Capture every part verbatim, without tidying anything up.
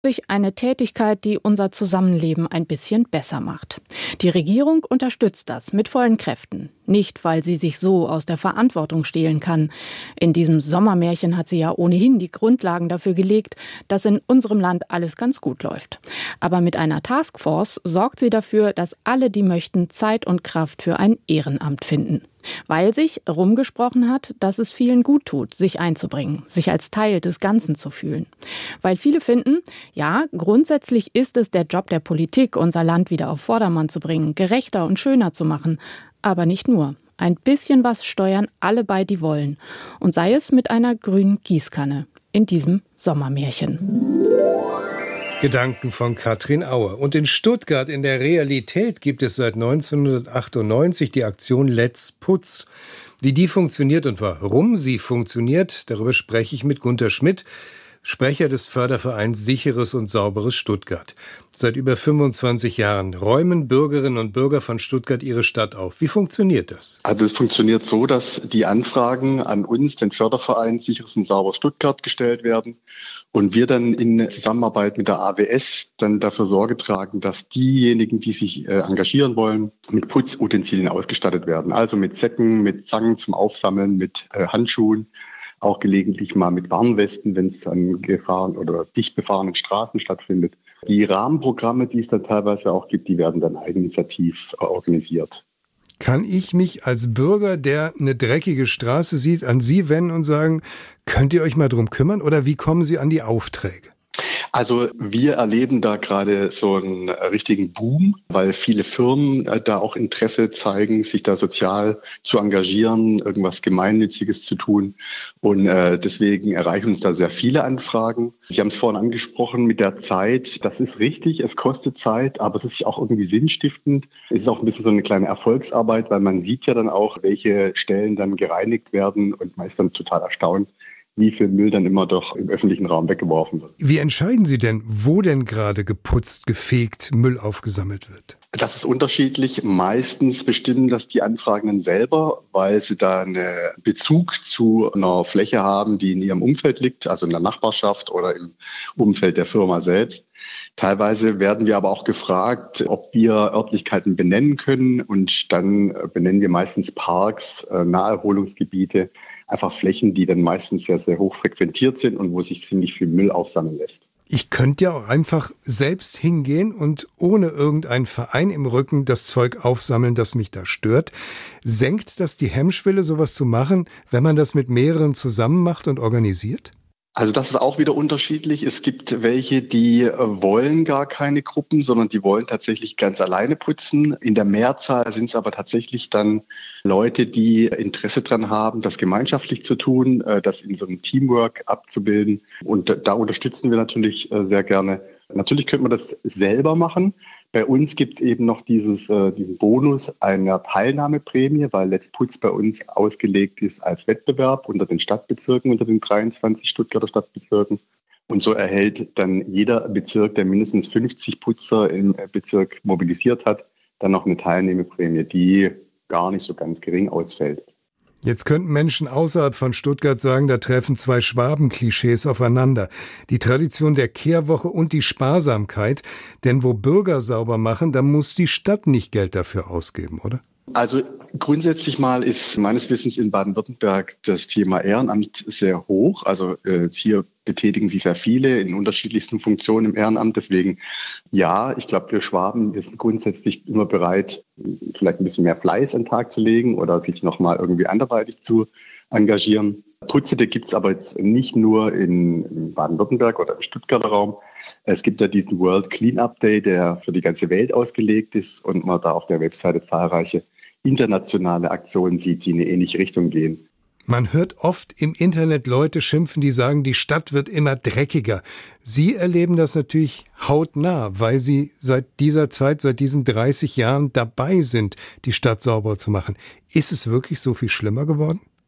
sich eine Tätigkeit, die unser Zusammenleben ein bisschen besser macht. Die Regierung unterstützt das mit vollen Kräften. Nicht, weil sie sich so aus der Verantwortung stehlen kann. In diesem Sommermärchen hat sie ja ohnehin die Grundlagen dafür gelegt, dass in unserem Land alles ganz gut läuft. Aber mit einer Taskforce sorgt sie dafür, dass alle, die möchten, Zeit und Kraft für ein Ehrenamt finden. Weil sich rumgesprochen hat, dass es vielen gut tut, sich einzubringen, sich als Teil des Ganzen zu fühlen. Weil viele finden, ja, grundsätzlich ist es der Job der Politik, unser Land wieder auf Vordermann zu bringen, gerechter und schöner zu machen. Aber nicht nur. Ein bisschen was steuern alle bei, die wollen. Und sei es mit einer grünen Gießkanne in diesem Sommermärchen. Gedanken von Katrin Auer. Und in Stuttgart in der Realität gibt es seit neunzehnhundertachtundneunzig die Aktion Let's Putz. Wie die funktioniert und warum sie funktioniert, darüber spreche ich mit Gunter Schmidt, Sprecher des Fördervereins Sicheres und Sauberes Stuttgart. Seit über fünfundzwanzig Jahren räumen Bürgerinnen und Bürger von Stuttgart ihre Stadt auf. Wie funktioniert das? Also es funktioniert so, dass die Anfragen an uns, den Förderverein Sicheres und Sauberes Stuttgart, gestellt werden und wir dann in Zusammenarbeit mit der A W S dann dafür Sorge tragen, dass diejenigen, die sich äh, engagieren wollen, mit Putzutensilien ausgestattet werden. Also mit Säcken, mit Zangen zum Aufsammeln, mit äh, Handschuhen, auch gelegentlich mal mit Warnwesten, wenn es an gefahren oder dicht befahrenen Straßen stattfindet. Die Rahmenprogramme, die es dann teilweise auch gibt, die werden dann eigeninitiativ organisiert. Kann ich mich als Bürger, der eine dreckige Straße sieht, an Sie wenden und sagen, könnt ihr euch mal drum kümmern? Oder wie kommen Sie an die Aufträge? Also wir erleben da gerade so einen richtigen Boom, weil viele Firmen da auch Interesse zeigen, sich da sozial zu engagieren, irgendwas Gemeinnütziges zu tun. Und äh, deswegen erreichen uns da sehr viele Anfragen. Sie haben es vorhin angesprochen mit der Zeit. Das ist richtig, es kostet Zeit, aber es ist auch irgendwie sinnstiftend. Es ist auch ein bisschen so eine kleine Erfolgsarbeit, weil man sieht ja dann auch, welche Stellen dann gereinigt werden und man ist dann total erstaunt, wie viel Müll dann immer doch im öffentlichen Raum weggeworfen wird. Wie entscheiden Sie denn, wo denn gerade geputzt, gefegt, Müll aufgesammelt wird? Das ist unterschiedlich. Meistens bestimmen das die Anfragenden selber, weil sie da einen Bezug zu einer Fläche haben, die in ihrem Umfeld liegt, also in der Nachbarschaft oder im Umfeld der Firma selbst. Teilweise werden wir aber auch gefragt, ob wir Örtlichkeiten benennen können, und dann benennen wir meistens Parks, Naherholungsgebiete, einfach Flächen, die dann meistens sehr, sehr hoch frequentiert sind und wo sich ziemlich viel Müll aufsammeln lässt. Ich könnte ja auch einfach selbst hingehen und ohne irgendeinen Verein im Rücken das Zeug aufsammeln, das mich da stört. Senkt das die Hemmschwelle, sowas zu machen, wenn man das mit mehreren zusammen macht und organisiert? Also das ist auch wieder unterschiedlich. Es gibt welche, die wollen gar keine Gruppen, sondern die wollen tatsächlich ganz alleine putzen. In der Mehrzahl sind es aber tatsächlich dann Leute, die Interesse dran haben, das gemeinschaftlich zu tun, das in so einem Teamwork abzubilden. Und da unterstützen wir natürlich sehr gerne. Natürlich könnte man das selber machen. Bei uns gibt es eben noch dieses, äh, diesen Bonus einer Teilnahmeprämie, weil Let's Putz bei uns ausgelegt ist als Wettbewerb unter den Stadtbezirken, unter den dreiundzwanzig Stuttgarter Stadtbezirken. Und so erhält dann jeder Bezirk, der mindestens fünfzig Putzer im Bezirk mobilisiert hat, dann noch eine Teilnahmeprämie, die gar nicht so ganz gering ausfällt. Jetzt könnten Menschen außerhalb von Stuttgart sagen, da treffen zwei Schwaben-Klischees aufeinander. Die Tradition der Kehrwoche und die Sparsamkeit. Denn wo Bürger sauber machen, da muss die Stadt nicht Geld dafür ausgeben, oder? Also grundsätzlich mal ist meines Wissens in Baden-Württemberg das Thema Ehrenamt sehr hoch. Also äh, hier betätigen sich sehr viele in unterschiedlichsten Funktionen im Ehrenamt. Deswegen ja, ich glaube, wir Schwaben, wir sind grundsätzlich immer bereit, vielleicht ein bisschen mehr Fleiß an den Tag zu legen oder sich nochmal irgendwie anderweitig zu engagieren. Putzete gibt es aber jetzt nicht nur in Baden-Württemberg oder im Stuttgarter Raum. Es gibt ja diesen World Cleanup Day, der für die ganze Welt ausgelegt ist und man da auf der Webseite zahlreiche internationale Aktionen sieht, die in eine ähnliche Richtung gehen. Man hört oft im Internet Leute schimpfen, die sagen, die Stadt wird immer dreckiger. Sie erleben das natürlich hautnah, weil Sie seit dieser Zeit, seit diesen dreißig Jahren dabei sind, die Stadt sauber zu machen. Ist es wirklich so viel schlimmer geworden?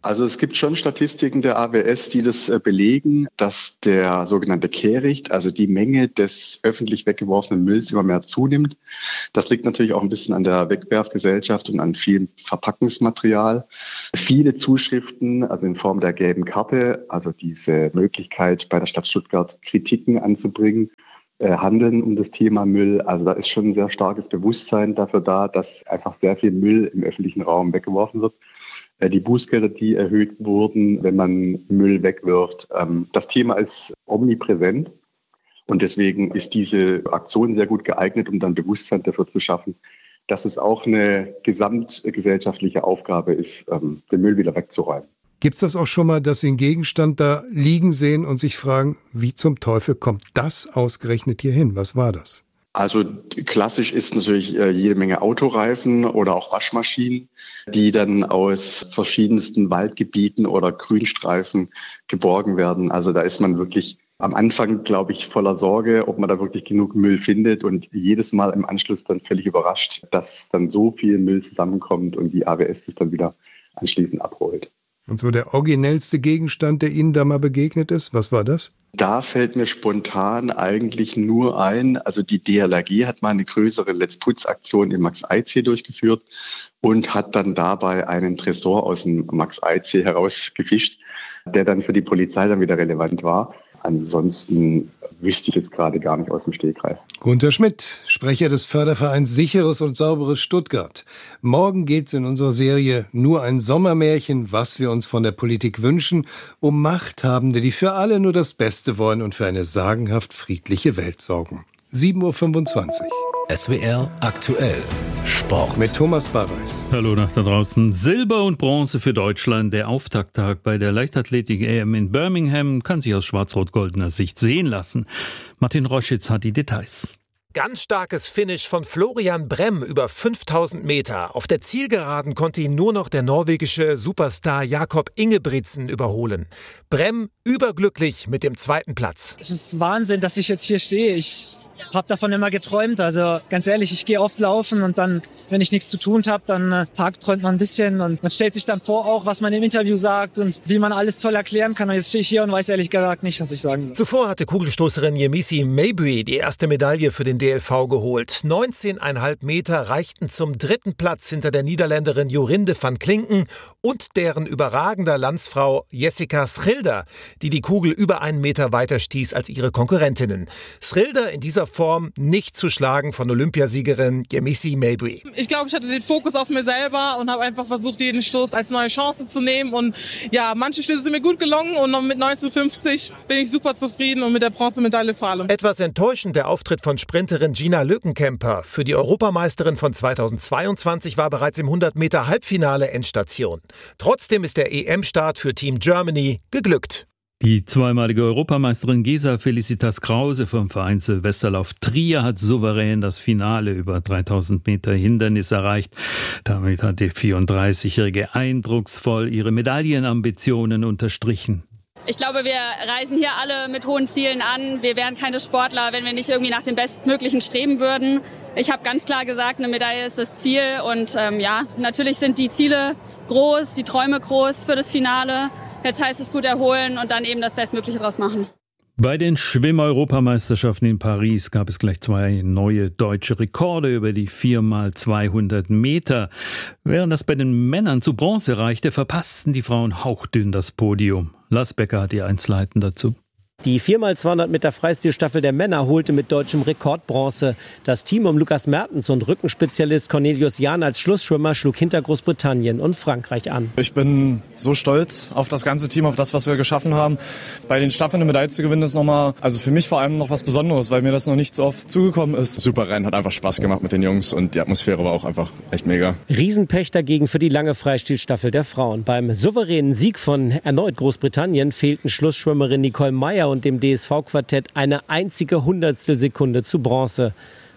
Also es gibt schon Statistiken der A W S, die das belegen, dass der sogenannte Kehricht, also die Menge des öffentlich weggeworfenen Mülls immer mehr zunimmt. Das liegt natürlich auch ein bisschen an der Wegwerfgesellschaft und an viel Verpackungsmaterial. Viele Zuschriften, also in Form der gelben Karte, also diese Möglichkeit bei der Stadt Stuttgart Kritiken anzubringen, äh, handeln um das Thema Müll. Also da ist schon ein sehr starkes Bewusstsein dafür da, dass einfach sehr viel Müll im öffentlichen Raum weggeworfen wird. Die Bußgelder, die erhöht wurden, wenn man Müll wegwirft. Das Thema ist omnipräsent und deswegen ist diese Aktion sehr gut geeignet, um dann Bewusstsein dafür zu schaffen, dass es auch eine gesamtgesellschaftliche Aufgabe ist, den Müll wieder wegzuräumen. Gibt es das auch schon mal, dass Sie einen Gegenstand da liegen sehen und sich fragen, wie zum Teufel kommt das ausgerechnet hier hin? Was war das? Also klassisch ist natürlich äh, jede Menge Autoreifen oder auch Waschmaschinen, die dann aus verschiedensten Waldgebieten oder Grünstreifen geborgen werden. Also da ist man wirklich am Anfang, glaube ich, voller Sorge, ob man da wirklich genug Müll findet und jedes Mal im Anschluss dann völlig überrascht, dass dann so viel Müll zusammenkommt und die A W S es dann wieder anschließend abholt. Und so der originellste Gegenstand, der Ihnen da mal begegnet ist, was war das? Da fällt mir spontan eigentlich nur ein, also die D L R G hat mal eine größere Let's Putz-Aktion im Max-Eidsee durchgeführt und hat dann dabei einen Tresor aus dem Max-Eidsee herausgefischt, der dann für die Polizei dann wieder relevant war. Ansonsten wüsste ich jetzt gerade gar nicht aus dem Stegreif. Gunther Schmidt, Sprecher des Fördervereins Sicheres und Sauberes Stuttgart. Morgen geht's in unserer Serie Nur ein Sommermärchen, was wir uns von der Politik wünschen, um Machthabende, die für alle nur das Beste wollen und für eine sagenhaft friedliche Welt sorgen. sieben Uhr fünfundzwanzig. S W R aktuell Sport. Mit Thomas Barreis. Hallo nach da draußen. Silber und Bronze für Deutschland. Der Auftakttag bei der Leichtathletik-E M in Birmingham kann sich aus schwarz-rot-goldener Sicht sehen lassen. Martin Roschitz hat die Details. Ganz starkes Finish von Florian Brem über fünftausend Meter. Auf der Zielgeraden konnte ihn nur noch der norwegische Superstar Jakob Ingebrigtsen überholen. Brem überglücklich mit dem zweiten Platz. Es ist Wahnsinn, dass ich jetzt hier stehe. Ich habe davon immer geträumt. Also ganz ehrlich, ich gehe oft laufen und dann, wenn ich nichts zu tun habe, dann äh, tagträumt man ein bisschen und man stellt sich dann vor, auch was man im Interview sagt und wie man alles toll erklären kann. Und jetzt stehe ich hier und weiß ehrlich gesagt nicht, was ich sagen soll. Zuvor hatte Kugelstoßerin Yemisi Mabry die erste Medaille für den D L V geholt. neunzehn Komma fünf Meter reichten zum dritten Platz hinter der Niederländerin Jorinde van Klinken und deren überragender Landsfrau Jessica Schilder, die die Kugel über einen Meter weiter stieß als ihre Konkurrentinnen. Schilder in dieser Form nicht zu schlagen von Olympiasiegerin Yemisi Mabry. Ich glaube, ich hatte den Fokus auf mir selber und habe einfach versucht, jeden Stoß als neue Chance zu nehmen. Und ja, manche Stöße sind mir gut gelungen und mit neunzehnhundertfünfzig bin ich super zufrieden und mit der Bronzemedaille vor allem. Etwas enttäuschend der Auftritt von Sprinterin Gina Lückenkämper. Für die Europameisterin von zweitausendzweiundzwanzig war bereits im hundert Meter Halbfinale Endstation. Trotzdem ist der E M-Start für Team Germany geglückt. Die zweimalige Europameisterin Gesa Felicitas Krause vom Verein Silvesterlauf Trier hat souverän das Finale über dreitausend Meter Hindernis erreicht. Damit hat die vierunddreißigjährige eindrucksvoll ihre Medaillenambitionen unterstrichen. Ich glaube, wir reisen hier alle mit hohen Zielen an. Wir wären keine Sportler, wenn wir nicht irgendwie nach dem Bestmöglichen streben würden. Ich habe ganz klar gesagt, eine Medaille ist das Ziel. Und ähm, ja, natürlich sind die Ziele groß, die Träume groß für das Finale. Jetzt heißt es gut erholen und dann eben das Bestmögliche draus machen. Bei den Schwimm-Europameisterschaften in Paris gab es gleich zwei neue deutsche Rekorde über die vier mal zweihundert Meter. Während das bei den Männern zu Bronze reichte, verpassten die Frauen hauchdünn das Podium. Lars Becker hat die Einzelheiten dazu. Die vier mal zweihundert Meter Freistilstaffel der Männer holte mit deutschem Rekord Bronze. Das Team um Lukas Mertens und Rückenspezialist Cornelius Jahn als Schlussschwimmer schlug hinter Großbritannien und Frankreich an. Ich bin so stolz auf das ganze Team, auf das, was wir geschaffen haben. Bei den Staffeln eine Medaille zu gewinnen, ist nochmal, also für mich vor allem noch was Besonderes, weil mir das noch nicht so oft zugekommen ist. Super Rennen, hat einfach Spaß gemacht mit den Jungs und die Atmosphäre war auch einfach echt mega. Riesenpech dagegen für die lange Freistilstaffel der Frauen. Beim souveränen Sieg von erneut Großbritannien fehlten Schlussschwimmerin Nicole Meyer und dem D S V-Quartett eine einzige Hundertstelsekunde zu Bronze.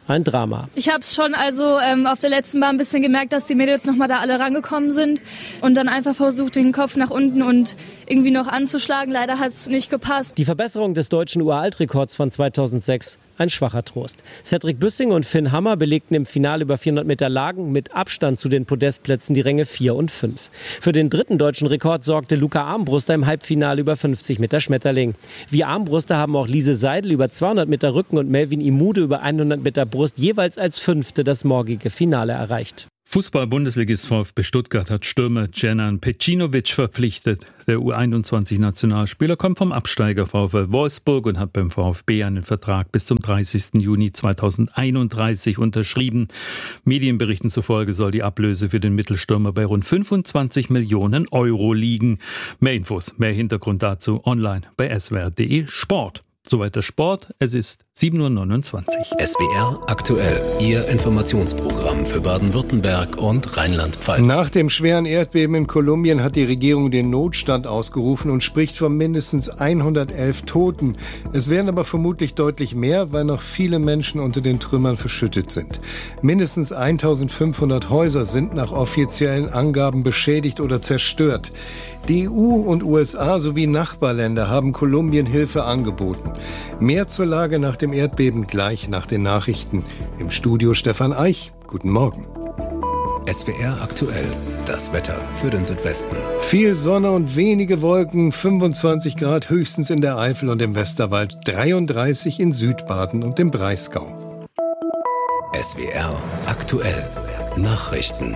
Ein Drama. Ich habe schon also ähm, auf der letzten Bahn ein bisschen gemerkt, dass die Mädels nochmal da alle rangekommen sind und dann einfach versucht, den Kopf nach unten und irgendwie noch anzuschlagen. Leider hat es nicht gepasst. Die Verbesserung des deutschen Uraltrekords von zweitausendsechs, ein schwacher Trost. Cedric Büssing und Finn Hammer belegten im Finale über vierhundert Meter Lagen mit Abstand zu den Podestplätzen die Ränge vier und fünf. Für den dritten deutschen Rekord sorgte Luca Armbruster im Halbfinale über fünfzig Meter Schmetterling. Wie Armbruster haben auch Lise Seidel über zweihundert Meter Rücken und Melvin Imude über hundert Meter Brust jeweils als Fünfte das morgige Finale erreicht. Fußball-Bundesligist VfB Stuttgart hat Stürmer Dženan Pecinović verpflichtet. Der U einundzwanzig-Nationalspieler kommt vom Absteiger VfL Wolfsburg und hat beim VfB einen Vertrag bis zum dreißigsten Juni zweitausendeinunddreißig unterschrieben. Medienberichten zufolge soll die Ablöse für den Mittelstürmer bei rund fünfundzwanzig Millionen Euro liegen. Mehr Infos, mehr Hintergrund dazu online bei s w r punkt d e Sport. Soweit der Sport, es ist sieben Uhr neunundzwanzig. S W R aktuell, Ihr Informationsprogramm für Baden-Württemberg und Rheinland-Pfalz. Nach dem schweren Erdbeben in Kolumbien hat die Regierung den Notstand ausgerufen und spricht von mindestens hundertelf Toten. Es werden aber vermutlich deutlich mehr, weil noch viele Menschen unter den Trümmern verschüttet sind. Mindestens eintausendfünfhundert Häuser sind nach offiziellen Angaben beschädigt oder zerstört. Die E U und U S A sowie Nachbarländer haben Kolumbien Hilfe angeboten. Mehr zur Lage nach dem Erdbeben gleich nach den Nachrichten. Im Studio Stefan Eich. Guten Morgen. S W R aktuell, das Wetter für den Südwesten. Viel Sonne und wenige Wolken, fünfundzwanzig Grad höchstens in der Eifel und im Westerwald, dreiunddreißig in Südbaden und im Breisgau. S W R aktuell, Nachrichten.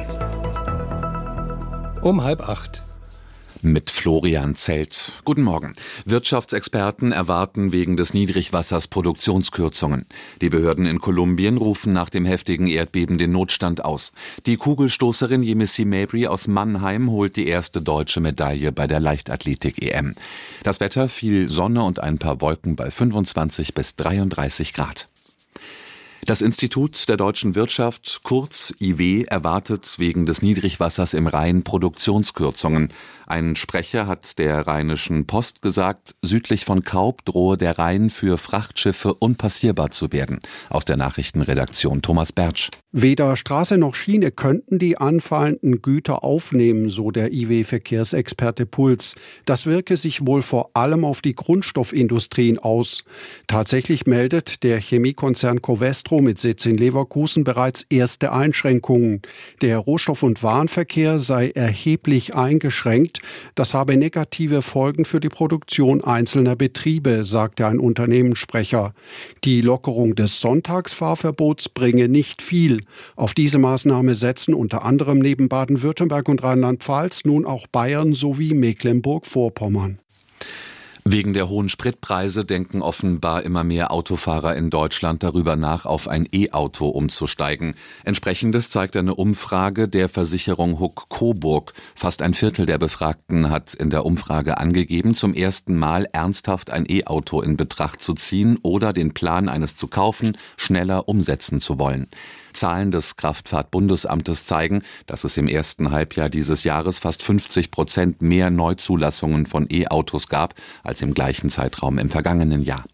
Um halb acht. Mit Florian Zelt. Guten Morgen. Wirtschaftsexperten erwarten wegen des Niedrigwassers Produktionskürzungen. Die Behörden in Kolumbien rufen nach dem heftigen Erdbeben den Notstand aus. Die Kugelstoßerin Yemisi Mabry aus Mannheim holt die erste deutsche Medaille bei der Leichtathletik-E M. Das Wetter, viel Sonne und ein paar Wolken bei fünfundzwanzig bis dreiunddreißig Grad. Das Institut der deutschen Wirtschaft, kurz I W, erwartet wegen des Niedrigwassers im Rhein Produktionskürzungen. Ein Sprecher hat der Rheinischen Post gesagt, südlich von Kaub drohe der Rhein für Frachtschiffe unpassierbar zu werden. Aus der Nachrichtenredaktion Thomas Bertsch. Weder Straße noch Schiene könnten die anfallenden Güter aufnehmen, so der I W-Verkehrsexperte Puls. Das wirke sich wohl vor allem auf die Grundstoffindustrien aus. Tatsächlich meldet der Chemiekonzern Covestro mit Sitz in Leverkusen bereits erste Einschränkungen. Der Rohstoff- und Warenverkehr sei erheblich eingeschränkt. Das habe negative Folgen für die Produktion einzelner Betriebe, sagte ein Unternehmenssprecher. Die Lockerung des Sonntagsfahrverbots bringe nicht viel. Auf diese Maßnahme setzen unter anderem neben Baden-Württemberg und Rheinland-Pfalz nun auch Bayern sowie Mecklenburg-Vorpommern. Wegen der hohen Spritpreise denken offenbar immer mehr Autofahrer in Deutschland darüber nach, auf ein E-Auto umzusteigen. Entsprechendes zeigt eine Umfrage der Versicherung Huck-Coburg. Fast ein Viertel der Befragten hat in der Umfrage angegeben, zum ersten Mal ernsthaft ein E-Auto in Betracht zu ziehen oder den Plan eines zu kaufen, schneller umsetzen zu wollen. Zahlen des Kraftfahrtbundesamtes zeigen, dass es im ersten Halbjahr dieses Jahres fast fünfzig Prozent mehr Neuzulassungen von E-Autos gab als im gleichen Zeitraum im vergangenen Jahr.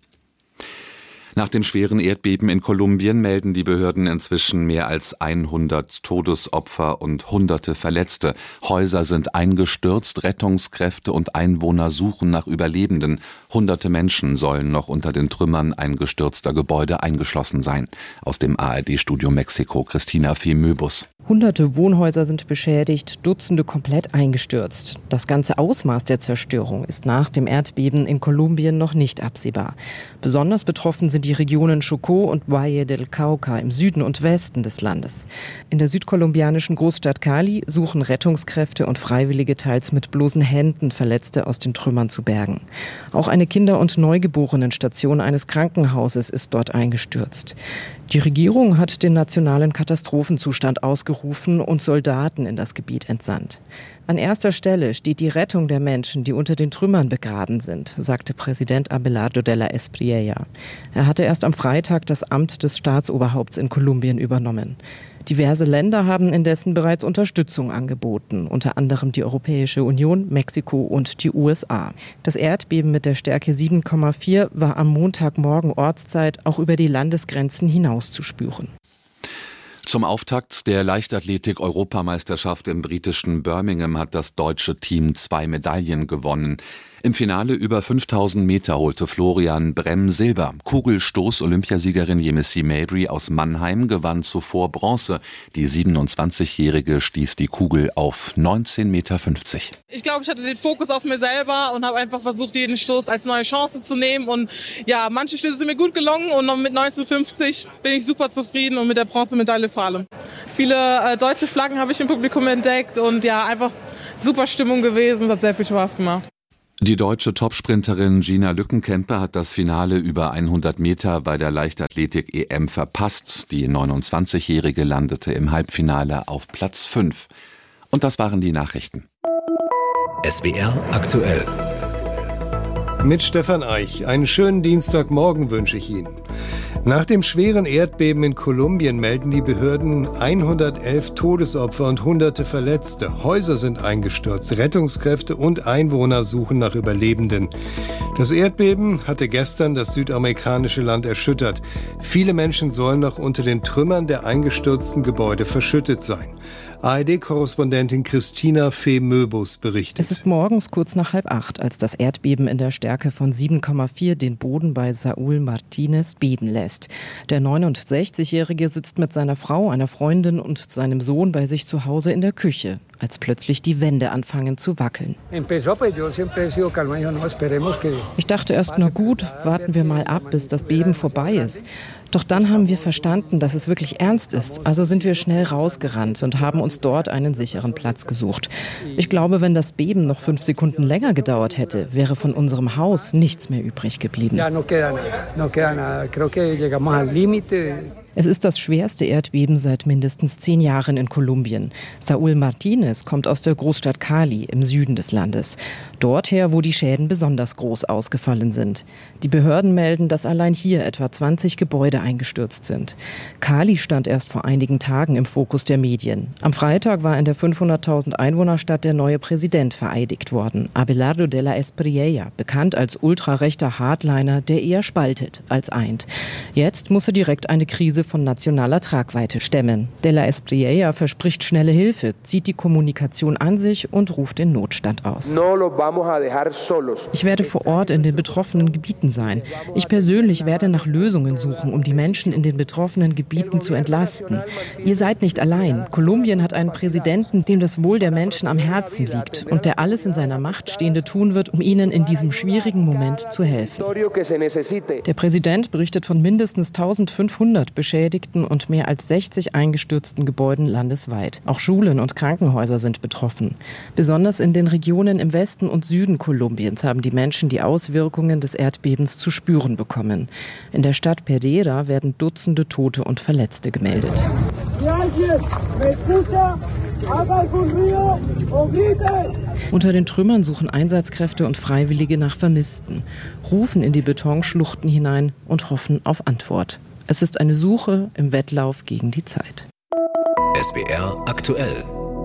Nach dem schweren Erdbeben in Kolumbien melden die Behörden inzwischen mehr als hundert Todesopfer und hunderte Verletzte. Häuser sind eingestürzt, Rettungskräfte und Einwohner suchen nach Überlebenden. Hunderte Menschen sollen noch unter den Trümmern eingestürzter Gebäude eingeschlossen sein. Aus dem A R D-Studio Mexiko, Christina Fee-Möbus. Hunderte Wohnhäuser sind beschädigt, Dutzende komplett eingestürzt. Das ganze Ausmaß der Zerstörung ist nach dem Erdbeben in Kolumbien noch nicht absehbar. Besonders betroffen sind die Regionen Chocó und Valle del Cauca im Süden und Westen des Landes. In der südkolumbianischen Großstadt Cali suchen Rettungskräfte und Freiwillige teils mit bloßen Händen Verletzte aus den Trümmern zu bergen. Auch eine Kinder- und Neugeborenenstation eines Krankenhauses ist dort eingestürzt. Die Regierung hat den nationalen Katastrophenzustand ausgerufen und Soldaten in das Gebiet entsandt. An erster Stelle steht die Rettung der Menschen, die unter den Trümmern begraben sind, sagte Präsident Abelardo de la Espriella. Er hatte erst am Freitag das Amt des Staatsoberhaupts in Kolumbien übernommen. Diverse Länder haben indessen bereits Unterstützung angeboten, unter anderem die Europäische Union, Mexiko und die U S A. Das Erdbeben mit der Stärke sieben Komma vier war am Montagmorgen Ortszeit auch über die Landesgrenzen hinaus zu spüren. Zum Auftakt der Leichtathletik-Europameisterschaft im britischen Birmingham hat das deutsche Team zwei Medaillen gewonnen. Im Finale über fünftausend Meter holte Florian Bremm Silber. Kugelstoß-Olympiasiegerin Yemisi Mabry aus Mannheim gewann zuvor Bronze. Die siebenundzwanzigjährige stieß die Kugel auf neunzehn Komma fünfzig Meter. Ich glaube, ich hatte den Fokus auf mir selber und habe einfach versucht, jeden Stoß als neue Chance zu nehmen. Und ja, manche Stöße sind mir gut gelungen und mit neunzehn Komma fünfzig bin ich super zufrieden und mit der Bronzemedaille vor allem. Viele äh, deutsche Flaggen habe ich im Publikum entdeckt und ja, einfach super Stimmung gewesen. Es hat sehr viel Spaß gemacht. Die deutsche Topsprinterin Gina Lückenkämpe hat das Finale über hundert Meter bei der Leichtathletik-E M verpasst. Die neunundzwanzigjährige landete im Halbfinale auf Platz fünf. Und das waren die Nachrichten. S W R aktuell. Mit Stefan Eich. Einen schönen Dienstagmorgen wünsche ich Ihnen. Nach dem schweren Erdbeben in Kolumbien melden die Behörden hundertelf Todesopfer und hunderte Verletzte. Häuser sind eingestürzt. Rettungskräfte und Einwohner suchen nach Überlebenden. Das Erdbeben hatte gestern das südamerikanische Land erschüttert. Viele Menschen sollen noch unter den Trümmern der eingestürzten Gebäude verschüttet sein. A R D-Korrespondentin Christina Fee-Möbus berichtet. Es ist morgens kurz nach halb acht, als das Erdbeben in der Stärke von sieben Komma vier den Boden bei Saúl Martínez beben lässt. Der neunundsechzigjährige sitzt mit seiner Frau, einer Freundin und seinem Sohn bei sich zu Hause in der Küche, als plötzlich die Wände anfangen zu wackeln. Ich dachte erst, na gut, warten wir mal ab, bis das Beben vorbei ist. Doch dann haben wir verstanden, dass es wirklich ernst ist. Also sind wir schnell rausgerannt und haben uns dort einen sicheren Platz gesucht. Ich glaube, wenn das Beben noch fünf Sekunden länger gedauert hätte, wäre von unserem Haus nichts mehr übrig geblieben. Es ist das schwerste Erdbeben seit mindestens zehn Jahren in Kolumbien. Saúl Martínez kommt aus der Großstadt Cali im Süden des Landes. Dorther, wo die Schäden besonders groß ausgefallen sind. Die Behörden melden, dass allein hier etwa zwanzig Gebäude eingestürzt sind. Cali stand erst vor einigen Tagen im Fokus der Medien. Am Freitag war in der fünfhunderttausend Einwohnerstadt der neue Präsident vereidigt worden. Abelardo de la Espriella, bekannt als ultrarechter Hardliner, der eher spaltet als eint. Jetzt muss er direkt eine Krise von nationaler Tragweite stemmen. De la Espriella verspricht schnelle Hilfe, zieht die Kommunikation an sich und ruft den Notstand aus. Ich werde vor Ort in den betroffenen Gebieten sein. Ich persönlich werde nach Lösungen suchen, um die Menschen in den betroffenen Gebieten zu entlasten. Ihr seid nicht allein. Kolumbien hat einen Präsidenten, dem das Wohl der Menschen am Herzen liegt und der alles in seiner Macht Stehende tun wird, um ihnen in diesem schwierigen Moment zu helfen. Der Präsident berichtet von mindestens eintausendfünfhundert Beschädigten und mehr als sechzig eingestürzten Gebäuden landesweit. Auch Schulen und Krankenhäuser sind betroffen. Besonders in den Regionen im Westen und Süden Kolumbiens haben die Menschen die Auswirkungen des Erdbebens zu spüren bekommen. In der Stadt Pereira werden Dutzende Tote und Verletzte gemeldet. Unter den Trümmern suchen Einsatzkräfte und Freiwillige nach Vermissten, rufen in die Betonschluchten hinein und hoffen auf Antwort. Es ist eine Suche im Wettlauf gegen die Zeit. S W R aktuell.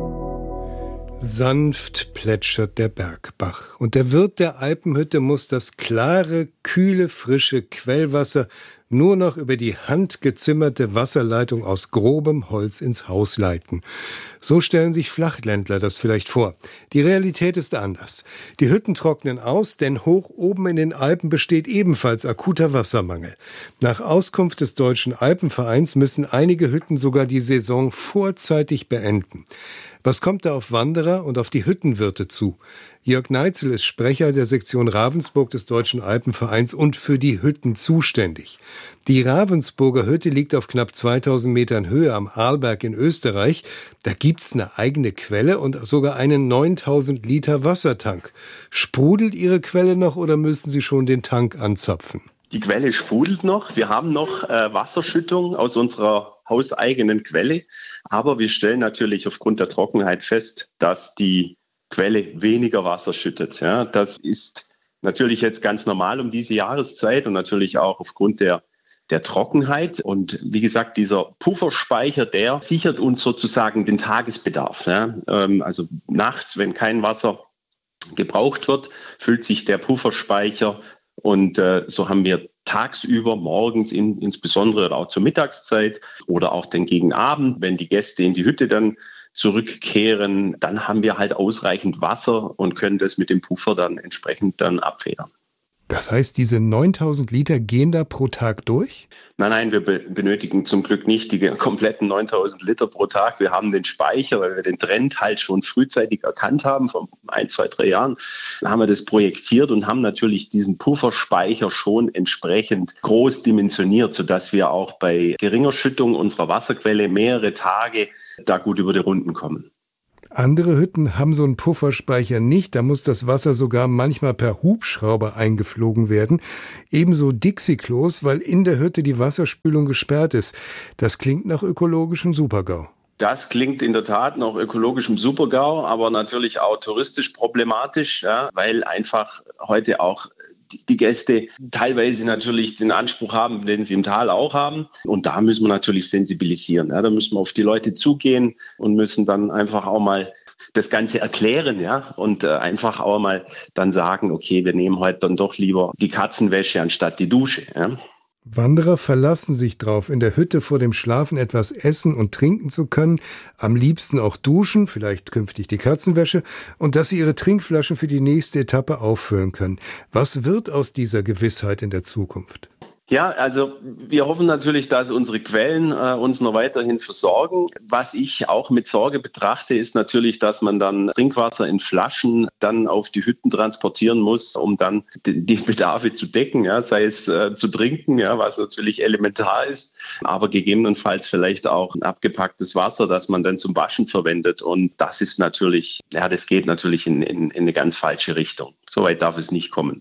Sanft plätschert der Bergbach und der Wirt der Alpenhütte muss das klare, kühle, frische Quellwasser nur noch über die handgezimmerte Wasserleitung aus grobem Holz ins Haus leiten. So stellen sich Flachländler das vielleicht vor. Die Realität ist anders. Die Hütten trocknen aus, denn hoch oben in den Alpen besteht ebenfalls akuter Wassermangel. Nach Auskunft des Deutschen Alpenvereins müssen einige Hütten sogar die Saison vorzeitig beenden. Was kommt da auf Wanderer und auf die Hüttenwirte zu? Jörg Neitzel ist Sprecher der Sektion Ravensburg des Deutschen Alpenvereins und für die Hütten zuständig. Die Ravensburger Hütte liegt auf knapp zweitausend Metern Höhe am Arlberg in Österreich. Da gibt's eine eigene Quelle und sogar einen neuntausend Liter Wassertank. Sprudelt Ihre Quelle noch oder müssen Sie schon den Tank anzapfen? Die Quelle sprudelt noch. Wir haben noch äh, Wasserschüttung aus unserer hauseigenen Quelle. Aber wir stellen natürlich aufgrund der Trockenheit fest, dass die Quelle weniger Wasser schüttet. Ja, das ist natürlich jetzt ganz normal um diese Jahreszeit und natürlich auch aufgrund der, der Trockenheit. Und wie gesagt, dieser Pufferspeicher, der sichert uns sozusagen den Tagesbedarf. Ja? Also nachts, wenn kein Wasser gebraucht wird, füllt sich der Pufferspeicher. Und äh, so haben wir tagsüber, morgens in, insbesondere auch zur Mittagszeit oder auch dann gegen Abend, wenn die Gäste in die Hütte dann zurückkehren, dann haben wir halt ausreichend Wasser und können das mit dem Puffer dann entsprechend dann abfedern. Das heißt, diese neuntausend Liter gehen da pro Tag durch? Nein, nein, wir be- benötigen zum Glück nicht die kompletten neuntausend Liter pro Tag. Wir haben den Speicher, weil wir den Trend halt schon frühzeitig erkannt haben, vor ein, zwei, drei Jahren, da haben wir das projektiert und haben natürlich diesen Pufferspeicher schon entsprechend groß dimensioniert, sodass wir auch bei geringer Schüttung unserer Wasserquelle mehrere Tage da gut über die Runden kommen. Andere Hütten haben so einen Pufferspeicher nicht. Da muss das Wasser sogar manchmal per Hubschrauber eingeflogen werden. Ebenso Dixie-Klos, weil in der Hütte die Wasserspülung gesperrt ist. Das klingt nach ökologischem Super-GAU. Das klingt in der Tat nach ökologischem Super-GAU, aber natürlich auch touristisch problematisch, ja, weil einfach heute auch die Gäste teilweise natürlich den Anspruch haben, den sie im Tal auch haben. Und da müssen wir natürlich sensibilisieren. Ja. Da müssen wir auf die Leute zugehen und müssen dann einfach auch mal das Ganze erklären, ja, und äh, einfach auch mal dann sagen, okay, wir nehmen heute dann doch lieber die Katzenwäsche anstatt die Dusche. Ja. Wanderer verlassen sich drauf, in der Hütte vor dem Schlafen etwas essen und trinken zu können, am liebsten auch duschen, vielleicht künftig die Katzenwäsche, und dass sie ihre Trinkflaschen für die nächste Etappe auffüllen können. Was wird aus dieser Gewissheit in der Zukunft? Ja, also wir hoffen natürlich, dass unsere Quellen äh, uns noch weiterhin versorgen. Was ich auch mit Sorge betrachte, ist natürlich, dass man dann Trinkwasser in Flaschen dann auf die Hütten transportieren muss, um dann die, die Bedarfe zu decken, ja, sei es äh, zu trinken, ja, was natürlich elementar ist, aber gegebenenfalls vielleicht auch abgepacktes Wasser, das man dann zum Waschen verwendet. Und das ist natürlich, ja, das geht natürlich in, in, in eine ganz falsche Richtung. So weit darf es nicht kommen.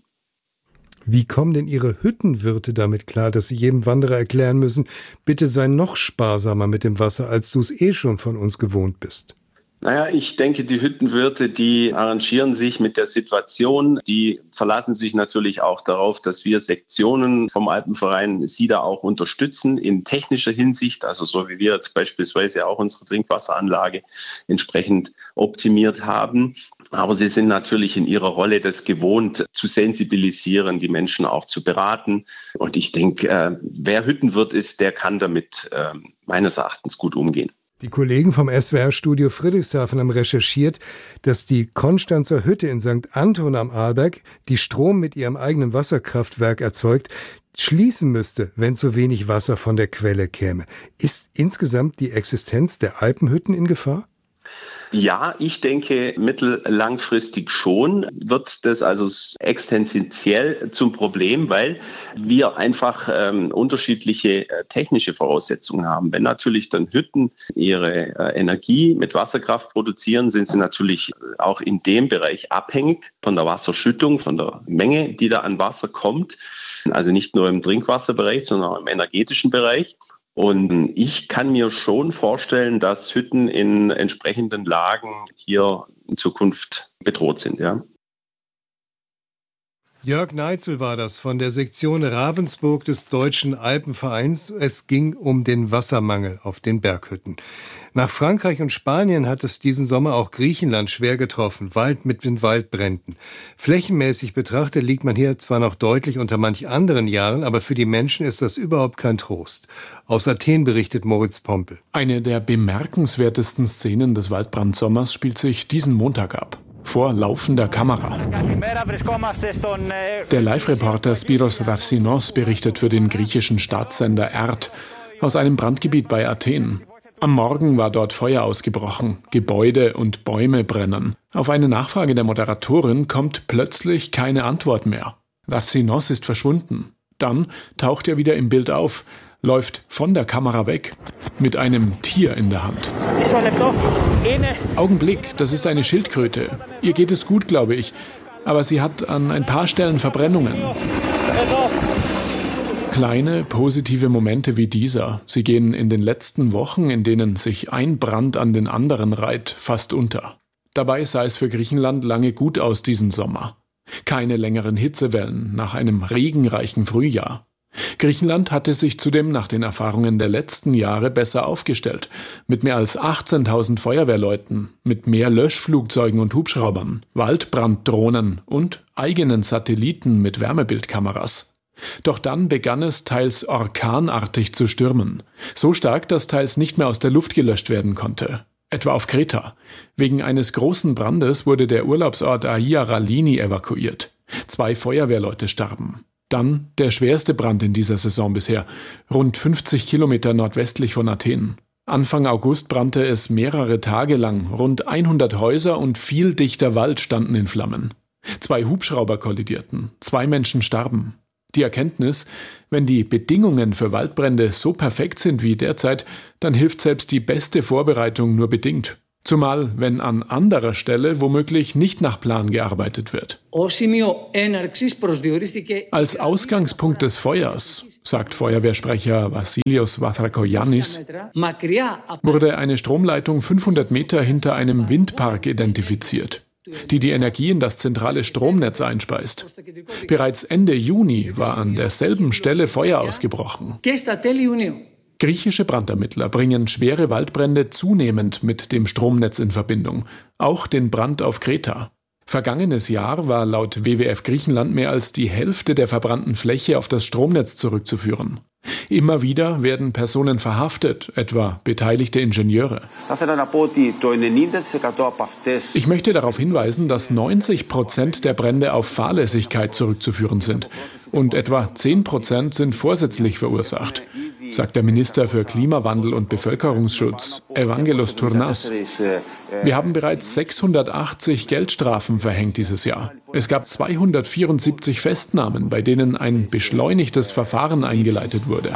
Wie kommen denn Ihre Hüttenwirte damit klar, dass sie jedem Wanderer erklären müssen, bitte sei noch sparsamer mit dem Wasser, als du es eh schon von uns gewohnt bist? Naja, ich denke, die Hüttenwirte, die arrangieren sich mit der Situation. Die verlassen sich natürlich auch darauf, dass wir Sektionen vom Alpenverein sie da auch unterstützen in technischer Hinsicht. Also so wie wir jetzt beispielsweise auch unsere Trinkwasseranlage entsprechend optimiert haben. Aber sie sind natürlich in ihrer Rolle das gewohnt, zu sensibilisieren, die Menschen auch zu beraten. Und ich denke, äh, wer Hüttenwirt ist, der kann damit äh, meines Erachtens gut umgehen. Die Kollegen vom S W R-Studio Friedrichshafen haben recherchiert, dass die Konstanzer Hütte in Sankt Anton am Arlberg, die Strom mit ihrem eigenen Wasserkraftwerk erzeugt, schließen müsste, wenn zu wenig Wasser von der Quelle käme. Ist insgesamt die Existenz der Alpenhütten in Gefahr? Ja, ich denke, mittellangfristig schon wird das also existenziell zum Problem, weil wir einfach ähm, unterschiedliche äh, technische Voraussetzungen haben. Wenn natürlich dann Hütten ihre äh, Energie mit Wasserkraft produzieren, sind sie natürlich auch in dem Bereich abhängig von der Wasserschüttung, von der Menge, die da an Wasser kommt. Also nicht nur im Trinkwasserbereich, sondern auch im energetischen Bereich. Und ich kann mir schon vorstellen, dass Hütten in entsprechenden Lagen hier in Zukunft bedroht sind, ja. Jörg Neitzel war das von der Sektion Ravensburg des Deutschen Alpenvereins. Es ging um den Wassermangel auf den Berghütten. Nach Frankreich und Spanien hat es diesen Sommer auch Griechenland schwer getroffen, Wald mit den Waldbränden. Flächenmäßig betrachtet liegt man hier zwar noch deutlich unter manch anderen Jahren, aber für die Menschen ist das überhaupt kein Trost. Aus Athen berichtet Moritz Pompel. Eine der bemerkenswertesten Szenen des Waldbrandsommers spielt sich diesen Montag ab. Vor laufender Kamera. Der Live-Reporter Spiros Varsinos berichtet für den griechischen Staatssender E R T aus einem Brandgebiet bei Athen. Am Morgen war dort Feuer ausgebrochen, Gebäude und Bäume brennen. Auf eine Nachfrage der Moderatorin kommt plötzlich keine Antwort mehr. Varsinos ist verschwunden. Dann taucht er wieder im Bild auf, läuft von der Kamera weg, mit einem Tier in der Hand. Augenblick, das ist eine Schildkröte. Ihr geht es gut, glaube ich, aber sie hat an ein paar Stellen Verbrennungen. Kleine, positive Momente wie dieser, sie gehen in den letzten Wochen, in denen sich ein Brand an den anderen reiht, fast unter. Dabei sah es für Griechenland lange gut aus diesen Sommer. Keine längeren Hitzewellen nach einem regenreichen Frühjahr. Griechenland hatte sich zudem nach den Erfahrungen der letzten Jahre besser aufgestellt. Mit mehr als achtzehntausend Feuerwehrleuten, mit mehr Löschflugzeugen und Hubschraubern, Waldbranddrohnen und eigenen Satelliten mit Wärmebildkameras. Doch dann begann es teils orkanartig zu stürmen. So stark, dass teils nicht mehr aus der Luft gelöscht werden konnte. Etwa auf Kreta. Wegen eines großen Brandes wurde der Urlaubsort Aia Ralini evakuiert. Zwei Feuerwehrleute starben. Dann der schwerste Brand in dieser Saison bisher, rund fünfzig Kilometer nordwestlich von Athen. Anfang August brannte es mehrere Tage lang, rund hundert Häuser und viel dichter Wald standen in Flammen. Zwei Hubschrauber kollidierten, zwei Menschen starben. Die Erkenntnis, wenn die Bedingungen für Waldbrände so perfekt sind wie derzeit, dann hilft selbst die beste Vorbereitung nur bedingt. Zumal, wenn an anderer Stelle womöglich nicht nach Plan gearbeitet wird. Als Ausgangspunkt des Feuers, sagt Feuerwehrsprecher Vassilios Vathrakoyannis, wurde eine Stromleitung fünfhundert Meter hinter einem Windpark identifiziert, die die Energie in das zentrale Stromnetz einspeist. Bereits Ende Juni war an derselben Stelle Feuer ausgebrochen. Griechische Brandermittler bringen schwere Waldbrände zunehmend mit dem Stromnetz in Verbindung, auch den Brand auf Kreta. Vergangenes Jahr war laut W W F Griechenland mehr als die Hälfte der verbrannten Fläche auf das Stromnetz zurückzuführen. Immer wieder werden Personen verhaftet, etwa beteiligte Ingenieure. Ich möchte darauf hinweisen, dass neunzig Prozent der Brände auf Fahrlässigkeit zurückzuführen sind und etwa zehn Prozent sind vorsätzlich verursacht, sagt der Minister für Klimawandel und Bevölkerungsschutz, Evangelos Tournas. Wir haben bereits sechshundertachtzig Geldstrafen verhängt dieses Jahr. Es gab zweihundertvierundsiebzig Festnahmen, bei denen ein beschleunigtes Verfahren eingeleitet wurde.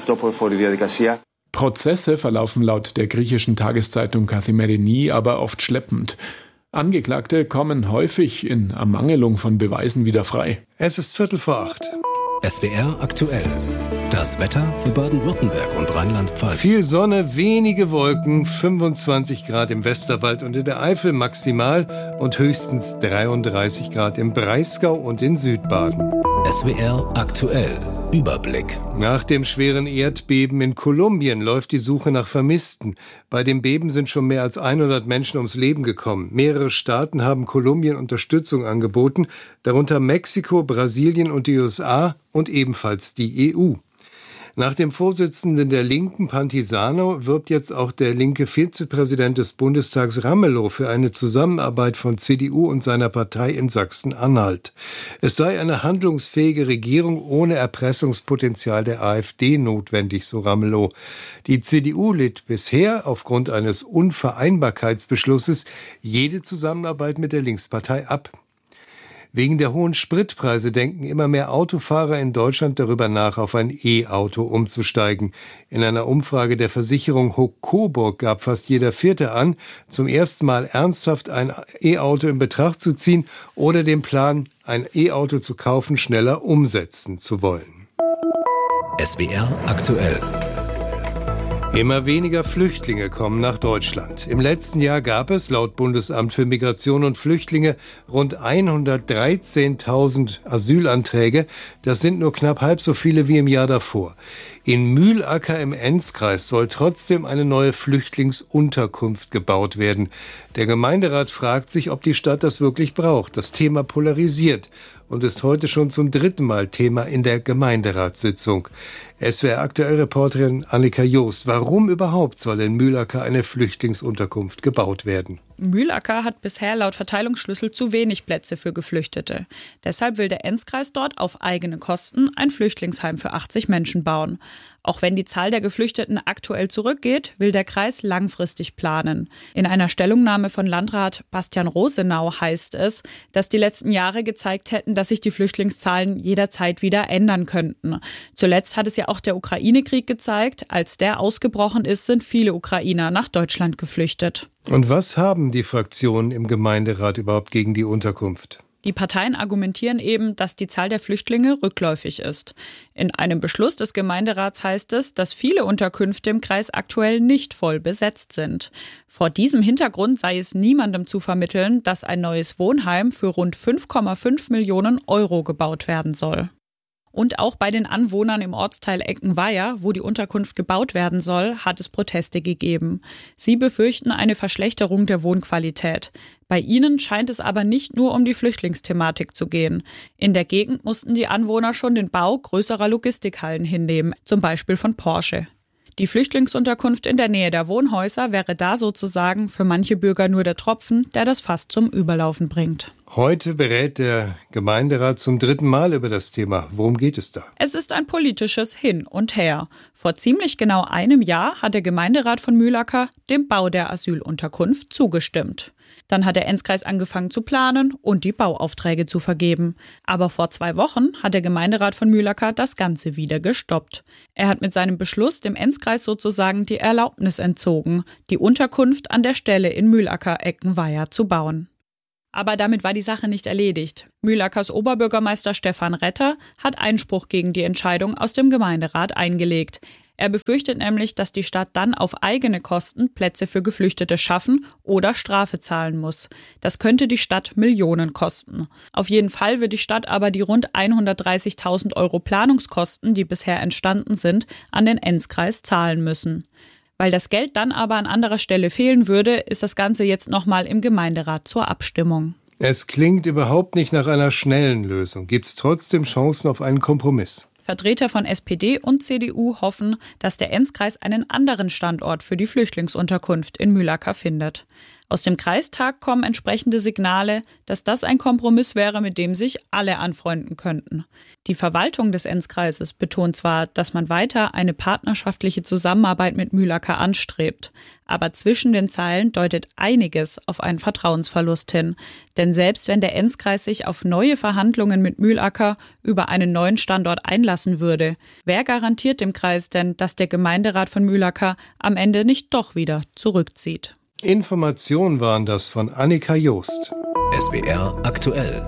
Prozesse verlaufen laut der griechischen Tageszeitung Kathimerini aber oft schleppend. Angeklagte kommen häufig in Ermangelung von Beweisen wieder frei. Es ist Viertel vor acht. S W R aktuell. Das Wetter für Baden-Württemberg und Rheinland-Pfalz. Viel Sonne, wenige Wolken, fünfundzwanzig Grad im Westerwald und in der Eifel maximal und höchstens dreiunddreißig Grad im Breisgau und in Südbaden. S W R aktuell. Überblick. Nach dem schweren Erdbeben in Kolumbien läuft die Suche nach Vermissten. Bei dem Beben sind schon mehr als hundert Menschen ums Leben gekommen. Mehrere Staaten haben Kolumbien Unterstützung angeboten, darunter Mexiko, Brasilien und die U S A und ebenfalls die E U. Nach dem Vorsitzenden der Linken, Pantisano, wirbt jetzt auch der linke Vizepräsident des Bundestags Ramelow für eine Zusammenarbeit von C D U und seiner Partei in Sachsen-Anhalt. Es sei eine handlungsfähige Regierung ohne Erpressungspotenzial der AfD notwendig, so Ramelow. Die C D U lehnt bisher aufgrund eines Unvereinbarkeitsbeschlusses jede Zusammenarbeit mit der Linkspartei ab. Wegen der hohen Spritpreise denken immer mehr Autofahrer in Deutschland darüber nach, auf ein E-Auto umzusteigen. In einer Umfrage der Versicherung Hook Coburg gab fast jeder Vierte an, zum ersten Mal ernsthaft ein E-Auto in Betracht zu ziehen oder den Plan, ein E-Auto zu kaufen, schneller umsetzen zu wollen. S W R aktuell. Immer weniger Flüchtlinge kommen nach Deutschland. Im letzten Jahr gab es laut Bundesamt für Migration und Flüchtlinge rund hundertdreizehntausend Asylanträge. Das sind nur knapp halb so viele wie im Jahr davor. In Mühlacker im Enzkreis soll trotzdem eine neue Flüchtlingsunterkunft gebaut werden. Der Gemeinderat fragt sich, ob die Stadt das wirklich braucht. Das Thema polarisiert und ist heute schon zum dritten Mal Thema in der Gemeinderatssitzung. S W R-Aktuell-Reporterin Annika Joost. Warum überhaupt soll in Mühlacker eine Flüchtlingsunterkunft gebaut werden? Mühlacker hat bisher laut Verteilungsschlüssel zu wenig Plätze für Geflüchtete. Deshalb will der Enzkreis dort auf eigene Kosten ein Flüchtlingsheim für achtzig Menschen bauen. Auch wenn die Zahl der Geflüchteten aktuell zurückgeht, will der Kreis langfristig planen. In einer Stellungnahme von Landrat Bastian Rosenau heißt es, dass die letzten Jahre gezeigt hätten, dass sich die Flüchtlingszahlen jederzeit wieder ändern könnten. Zuletzt hat es ja auch der Ukraine-Krieg gezeigt. Als der ausgebrochen ist, sind viele Ukrainer nach Deutschland geflüchtet. Und was haben die Fraktionen im Gemeinderat überhaupt gegen die Unterkunft? Die Parteien argumentieren eben, dass die Zahl der Flüchtlinge rückläufig ist. In einem Beschluss des Gemeinderats heißt es, dass viele Unterkünfte im Kreis aktuell nicht voll besetzt sind. Vor diesem Hintergrund sei es niemandem zu vermitteln, dass ein neues Wohnheim für rund fünf Komma fünf Millionen Euro gebaut werden soll. Und auch bei den Anwohnern im Ortsteil Eckenweiher, wo die Unterkunft gebaut werden soll, hat es Proteste gegeben. Sie befürchten eine Verschlechterung der Wohnqualität. Bei ihnen scheint es aber nicht nur um die Flüchtlingsthematik zu gehen. In der Gegend mussten die Anwohner schon den Bau größerer Logistikhallen hinnehmen, zum Beispiel von Porsche. Die Flüchtlingsunterkunft in der Nähe der Wohnhäuser wäre da sozusagen für manche Bürger nur der Tropfen, der das Fass zum Überlaufen bringt. Heute berät der Gemeinderat zum dritten Mal über das Thema. Worum geht es da? Es ist ein politisches Hin und Her. Vor ziemlich genau einem Jahr hat der Gemeinderat von Mühlacker dem Bau der Asylunterkunft zugestimmt. Dann hat der Enzkreis angefangen zu planen und die Bauaufträge zu vergeben. Aber vor zwei Wochen hat der Gemeinderat von Mühlacker das Ganze wieder gestoppt. Er hat mit seinem Beschluss dem Enzkreis sozusagen die Erlaubnis entzogen, die Unterkunft an der Stelle in Mühlacker-Eckenweiher zu bauen. Aber damit war die Sache nicht erledigt. Mühlackers Oberbürgermeister Stefan Retter hat Einspruch gegen die Entscheidung aus dem Gemeinderat eingelegt. Er befürchtet nämlich, dass die Stadt dann auf eigene Kosten Plätze für Geflüchtete schaffen oder Strafe zahlen muss. Das könnte die Stadt Millionen kosten. Auf jeden Fall wird die Stadt aber die rund hundertdreißigtausend Euro Planungskosten, die bisher entstanden sind, an den Enzkreis zahlen müssen. Weil das Geld dann aber an anderer Stelle fehlen würde, ist das Ganze jetzt nochmal im Gemeinderat zur Abstimmung. Es klingt überhaupt nicht nach einer schnellen Lösung. Gibt es trotzdem Chancen auf einen Kompromiss? Vertreter von S P D und C D U hoffen, dass der Enzkreis einen anderen Standort für die Flüchtlingsunterkunft in Mühlacker findet. Aus dem Kreistag kommen entsprechende Signale, dass das ein Kompromiss wäre, mit dem sich alle anfreunden könnten. Die Verwaltung des Enzkreises betont zwar, dass man weiter eine partnerschaftliche Zusammenarbeit mit Mühlacker anstrebt, aber zwischen den Zeilen deutet einiges auf einen Vertrauensverlust hin. Denn selbst wenn der Enzkreis sich auf neue Verhandlungen mit Mühlacker über einen neuen Standort einlassen würde, wer garantiert dem Kreis denn, dass der Gemeinderat von Mühlacker am Ende nicht doch wieder zurückzieht? Informationen waren das von Annika Joost. S W R aktuell.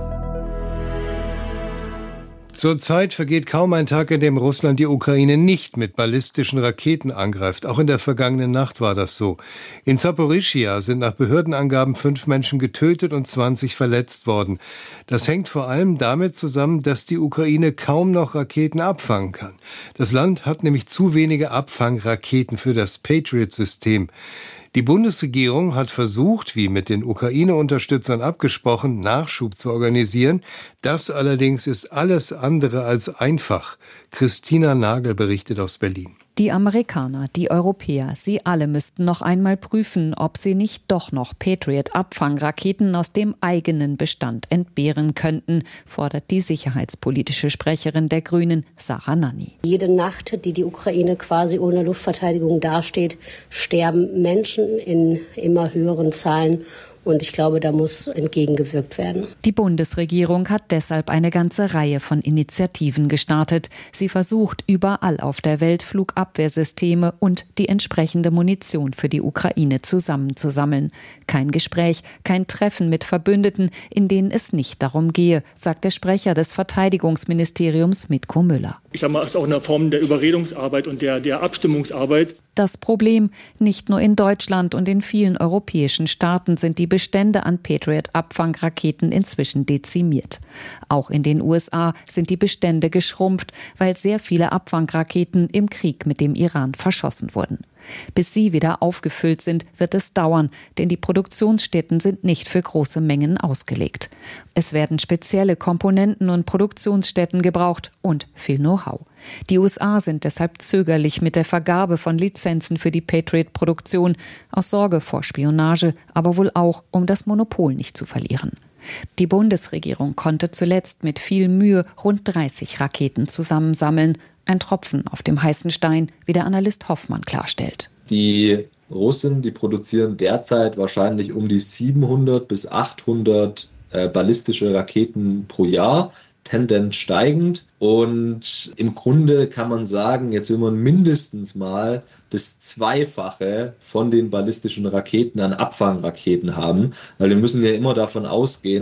Zurzeit vergeht kaum ein Tag, in dem Russland die Ukraine nicht mit ballistischen Raketen angreift. Auch in der vergangenen Nacht war das so. In Saporischschja sind nach Behördenangaben fünf Menschen getötet und zwanzig verletzt worden. Das hängt vor allem damit zusammen, dass die Ukraine kaum noch Raketen abfangen kann. Das Land hat nämlich zu wenige Abfangraketen für das Patriot-System. Die Bundesregierung hat versucht, wie mit den Ukraine-Unterstützern abgesprochen, Nachschub zu organisieren. Das allerdings ist alles andere als einfach. Christina Nagel berichtet aus Berlin. Die Amerikaner, die Europäer, sie alle müssten noch einmal prüfen, ob sie nicht doch noch Patriot-Abfangraketen aus dem eigenen Bestand entbehren könnten, fordert die sicherheitspolitische Sprecherin der Grünen, Sarah Nanni. Jede Nacht, die die Ukraine quasi ohne Luftverteidigung dasteht, sterben Menschen in immer höheren Zahlen. Und ich glaube, da muss entgegengewirkt werden. Die Bundesregierung hat deshalb eine ganze Reihe von Initiativen gestartet. Sie versucht überall auf der Welt Flugabwehrsysteme und die entsprechende Munition für die Ukraine zusammenzusammeln. Kein Gespräch, kein Treffen mit Verbündeten, in denen es nicht darum gehe, sagt der Sprecher des Verteidigungsministeriums Mitko Müller. Ich sage mal, es ist auch eine Form der Überredungsarbeit und der, der Abstimmungsarbeit. Das Problem, nicht nur in Deutschland und in vielen europäischen Staaten sind die Bestände an Patriot-Abfangraketen inzwischen dezimiert. Auch in den U S A sind die Bestände geschrumpft, weil sehr viele Abfangraketen im Krieg mit dem Iran verschossen wurden. Bis sie wieder aufgefüllt sind, wird es dauern, denn die Produktionsstätten sind nicht für große Mengen ausgelegt. Es werden spezielle Komponenten und Produktionsstätten gebraucht und viel Know-how. Die U S A sind deshalb zögerlich mit der Vergabe von Lizenzen für die Patriot-Produktion, aus Sorge vor Spionage, aber wohl auch, um das Monopol nicht zu verlieren. Die Bundesregierung konnte zuletzt mit viel Mühe rund dreißig Raketen zusammensammeln. Ein Tropfen auf dem heißen Stein, wie der Analyst Hoffmann klarstellt. Die Russen, die produzieren derzeit wahrscheinlich um die siebenhundert bis achthundert äh, ballistische Raketen pro Jahr, Tendenz steigend. Und im Grunde kann man sagen, jetzt will man mindestens mal das Zweifache von den ballistischen Raketen an Abfangraketen haben, weil wir müssen ja immer davon ausgehen,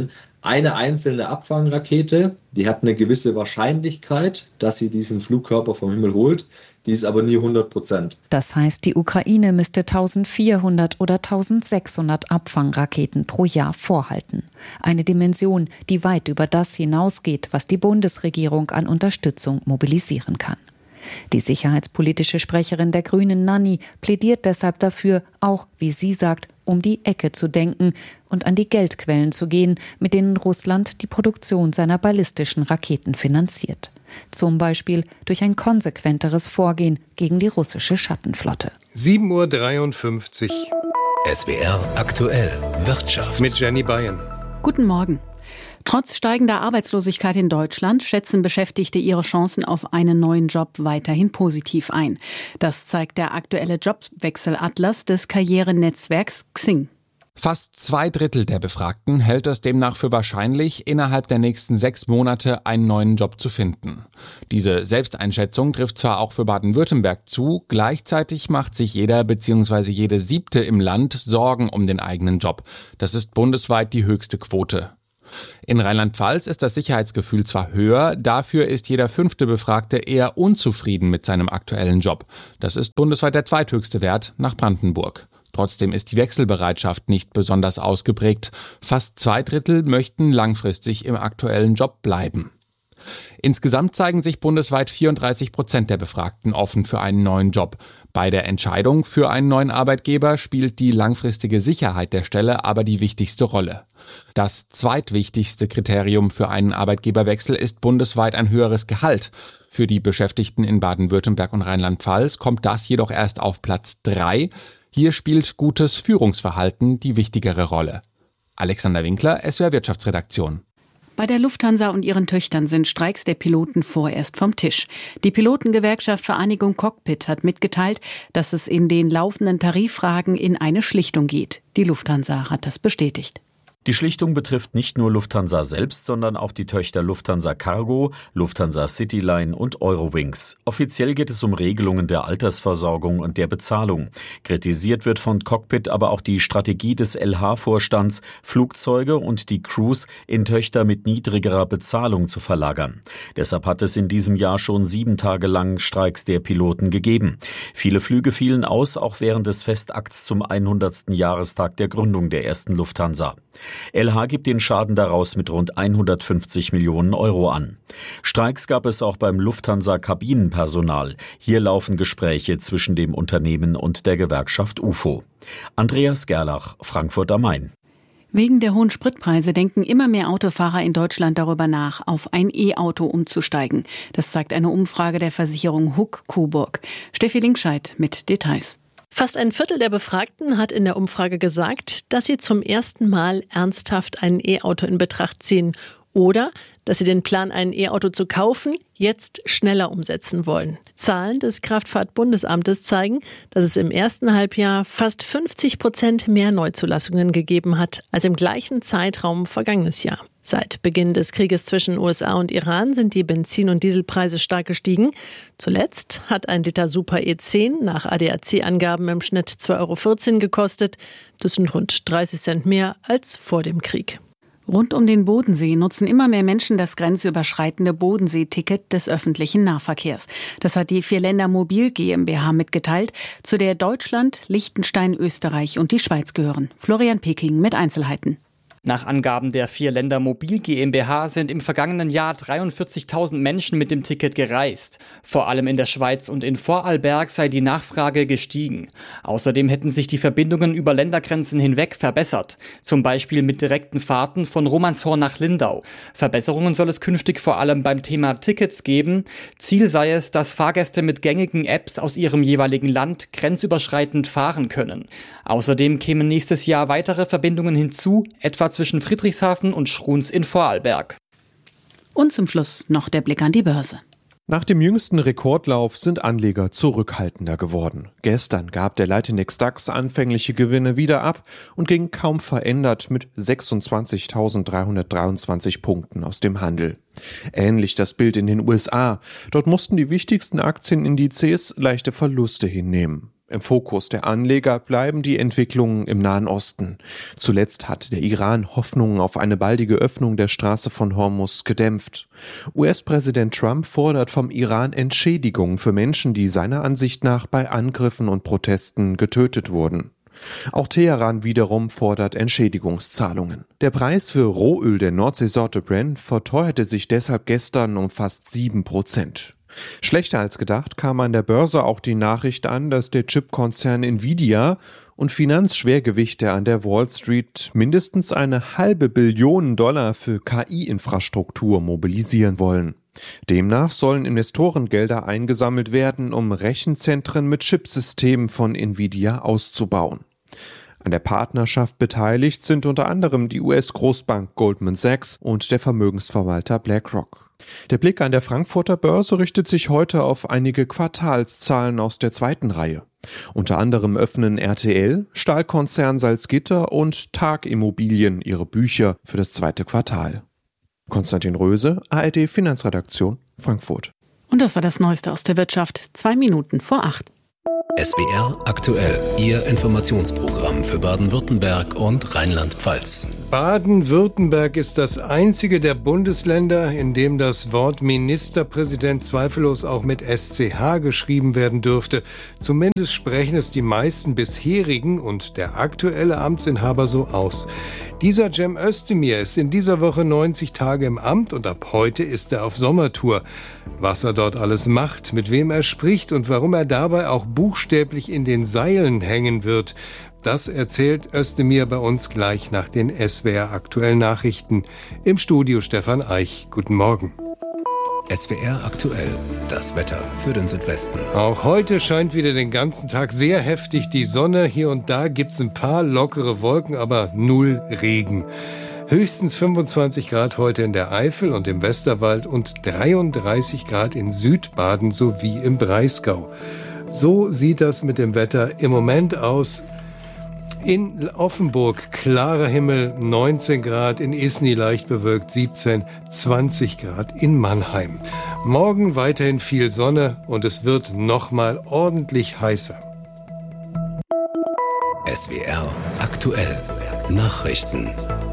Eine einzelne Abfangrakete, die hat eine gewisse Wahrscheinlichkeit, dass sie diesen Flugkörper vom Himmel holt. Die ist aber nie hundert Prozent. Das heißt, die Ukraine müsste eintausendvierhundert oder eintausendsechshundert Abfangraketen pro Jahr vorhalten. Eine Dimension, die weit über das hinausgeht, was die Bundesregierung an Unterstützung mobilisieren kann. Die sicherheitspolitische Sprecherin der Grünen, Nanni, plädiert deshalb dafür, auch, wie sie sagt, um die Ecke zu denken und an die Geldquellen zu gehen, mit denen Russland die Produktion seiner ballistischen Raketen finanziert. Zum Beispiel durch ein konsequenteres Vorgehen gegen die russische Schattenflotte. sieben Uhr dreiundfünfzig. S W R aktuell Wirtschaft. Mit Jenny Bayern. Guten Morgen. Trotz steigender Arbeitslosigkeit in Deutschland schätzen Beschäftigte ihre Chancen auf einen neuen Job weiterhin positiv ein. Das zeigt der aktuelle Jobwechselatlas des Karrierenetzwerks Xing. Fast zwei Drittel der Befragten hält es demnach für wahrscheinlich, innerhalb der nächsten sechs Monate einen neuen Job zu finden. Diese Selbsteinschätzung trifft zwar auch für Baden-Württemberg zu, gleichzeitig macht sich jeder bzw. jede Siebte im Land Sorgen um den eigenen Job. Das ist bundesweit die höchste Quote. In Rheinland-Pfalz ist das Sicherheitsgefühl zwar höher, dafür ist jeder fünfte Befragte eher unzufrieden mit seinem aktuellen Job. Das ist bundesweit der zweithöchste Wert nach Brandenburg. Trotzdem ist die Wechselbereitschaft nicht besonders ausgeprägt. Fast zwei Drittel möchten langfristig im aktuellen Job bleiben. Insgesamt zeigen sich bundesweit vierunddreißig Prozent der Befragten offen für einen neuen Job. Bei der Entscheidung für einen neuen Arbeitgeber spielt die langfristige Sicherheit der Stelle aber die wichtigste Rolle. Das zweitwichtigste Kriterium für einen Arbeitgeberwechsel ist bundesweit ein höheres Gehalt. Für die Beschäftigten in Baden-Württemberg und Rheinland-Pfalz kommt das jedoch erst auf Platz drei. Hier spielt gutes Führungsverhalten die wichtigere Rolle. Alexander Winkler, S W R Wirtschaftsredaktion. Bei der Lufthansa und ihren Töchtern sind Streiks der Piloten vorerst vom Tisch. Die Pilotengewerkschaft Vereinigung Cockpit hat mitgeteilt, dass es in den laufenden Tariffragen in eine Schlichtung geht. Die Lufthansa hat das bestätigt. Die Schlichtung betrifft nicht nur Lufthansa selbst, sondern auch die Töchter Lufthansa Cargo, Lufthansa Cityline und Eurowings. Offiziell geht es um Regelungen der Altersversorgung und der Bezahlung. Kritisiert wird von Cockpit aber auch die Strategie des L H-Vorstands, Flugzeuge und die Crews in Töchter mit niedrigerer Bezahlung zu verlagern. Deshalb hat es in diesem Jahr schon sieben Tage lang Streiks der Piloten gegeben. Viele Flüge fielen aus, auch während des Festakts zum hundertsten Jahrestag der Gründung der ersten Lufthansa. L H gibt den Schaden daraus mit rund hundertfünfzig Millionen Euro an. Streiks gab es auch beim Lufthansa-Kabinenpersonal. Hier laufen Gespräche zwischen dem Unternehmen und der Gewerkschaft U F O. Andreas Gerlach, Frankfurt am Main. Wegen der hohen Spritpreise denken immer mehr Autofahrer in Deutschland darüber nach, auf ein E-Auto umzusteigen. Das zeigt eine Umfrage der Versicherung Huck Coburg. Steffi Linkscheid mit Details. Fast ein Viertel der Befragten hat in der Umfrage gesagt, dass sie zum ersten Mal ernsthaft ein E-Auto in Betracht ziehen oder dass sie den Plan, ein E-Auto zu kaufen, jetzt schneller umsetzen wollen. Zahlen des Kraftfahrtbundesamtes zeigen, dass es im ersten Halbjahr fast fünfzig Prozent mehr Neuzulassungen gegeben hat als im gleichen Zeitraum vergangenes Jahr. Seit Beginn des Krieges zwischen U S A und Iran sind die Benzin- und Dieselpreise stark gestiegen. Zuletzt hat ein Liter Super E zehn nach A D A C-Angaben im Schnitt zwei Euro vierzehn gekostet. Das sind rund dreißig Cent mehr als vor dem Krieg. Rund um den Bodensee nutzen immer mehr Menschen das grenzüberschreitende Bodensee-Ticket des öffentlichen Nahverkehrs. Das hat die Vierländer Mobil GmbH mitgeteilt, zu der Deutschland, Liechtenstein, Österreich und die Schweiz gehören. Florian Peking mit Einzelheiten. Nach Angaben der Vierländer Mobil GmbH sind im vergangenen Jahr dreiundvierzigtausend Menschen mit dem Ticket gereist. Vor allem in der Schweiz und in Vorarlberg sei die Nachfrage gestiegen. Außerdem hätten sich die Verbindungen über Ländergrenzen hinweg verbessert. Zum Beispiel mit direkten Fahrten von Romanshorn nach Lindau. Verbesserungen soll es künftig vor allem beim Thema Tickets geben. Ziel sei es, dass Fahrgäste mit gängigen Apps aus ihrem jeweiligen Land grenzüberschreitend fahren können. Außerdem kämen nächstes Jahr weitere Verbindungen hinzu, etwa zwischen Friedrichshafen und Schruns in Vorarlberg. Und zum Schluss noch der Blick an die Börse. Nach dem jüngsten Rekordlauf sind Anleger zurückhaltender geworden. Gestern gab der Leitindex DAX anfängliche Gewinne wieder ab und ging kaum verändert mit sechsundzwanzigtausenddreihundertdreiundzwanzig Punkten aus dem Handel. Ähnlich das Bild in den U S A. Dort mussten die wichtigsten Aktienindizes leichte Verluste hinnehmen. Im Fokus der Anleger bleiben die Entwicklungen im Nahen Osten. Zuletzt hat der Iran Hoffnungen auf eine baldige Öffnung der Straße von Hormuz gedämpft. U S-Präsident Trump fordert vom Iran Entschädigungen für Menschen, die seiner Ansicht nach bei Angriffen und Protesten getötet wurden. Auch Teheran wiederum fordert Entschädigungszahlungen. Der Preis für Rohöl der Nordseesorte Brent verteuerte sich deshalb gestern um fast sieben Prozent. Schlechter als gedacht kam an der Börse auch die Nachricht an, dass der Chipkonzern Nvidia und Finanzschwergewichte an der Wall Street mindestens eine halbe Billion Dollar für K I-Infrastruktur mobilisieren wollen. Demnach sollen Investorengelder eingesammelt werden, um Rechenzentren mit Chipsystemen von Nvidia auszubauen. An der Partnerschaft beteiligt sind unter anderem die U S-Großbank Goldman Sachs und der Vermögensverwalter BlackRock. Der Blick an der Frankfurter Börse richtet sich heute auf einige Quartalszahlen aus der zweiten Reihe. Unter anderem öffnen R T L, Stahlkonzern Salzgitter und Tag Immobilien ihre Bücher für das zweite Quartal. Konstantin Röse, A R D Finanzredaktion, Frankfurt. Und das war das Neueste aus der Wirtschaft. Zwei Minuten vor acht. S W R aktuell, Ihr Informationsprogramm für Baden-Württemberg und Rheinland-Pfalz. Baden-Württemberg ist das einzige der Bundesländer, in dem das Wort Ministerpräsident zweifellos auch mit S C H geschrieben werden dürfte. Zumindest sprechen es die meisten bisherigen und der aktuelle Amtsinhaber so aus. Dieser Cem Özdemir ist in dieser Woche neunzig Tage im Amt und ab heute ist er auf Sommertour. Was er dort alles macht, mit wem er spricht und warum er dabei auch buchstäblich in den Seilen hängen wird, das erzählt Özdemir bei uns gleich nach den S W R aktuellen Nachrichten. Im Studio Stefan Eich. Guten Morgen. S W R aktuell, das Wetter für den Südwesten. Auch heute scheint wieder den ganzen Tag sehr heftig die Sonne. Hier und da gibt's ein paar lockere Wolken, aber null Regen. Höchstens fünfundzwanzig Grad heute in der Eifel und im Westerwald und dreiunddreißig Grad in Südbaden sowie im Breisgau. So sieht das mit dem Wetter im Moment aus. In Offenburg klarer Himmel, neunzehn Grad, in Isny leicht bewölkt, siebzehn, zwanzig Grad in Mannheim. Morgen weiterhin viel Sonne und es wird nochmal ordentlich heißer. S W R aktuell, Nachrichten.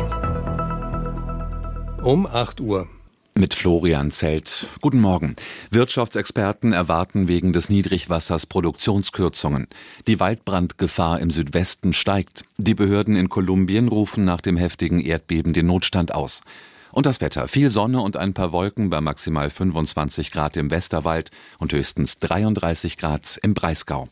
Um acht Uhr. Mit Florian Zelt. Guten Morgen. Wirtschaftsexperten erwarten wegen des Niedrigwassers Produktionskürzungen. Die Waldbrandgefahr im Südwesten steigt. Die Behörden in Kolumbien rufen nach dem heftigen Erdbeben den Notstand aus. Und das Wetter. Viel Sonne und ein paar Wolken bei maximal fünfundzwanzig Grad im Westerwald und höchstens dreiunddreißig Grad im Breisgau.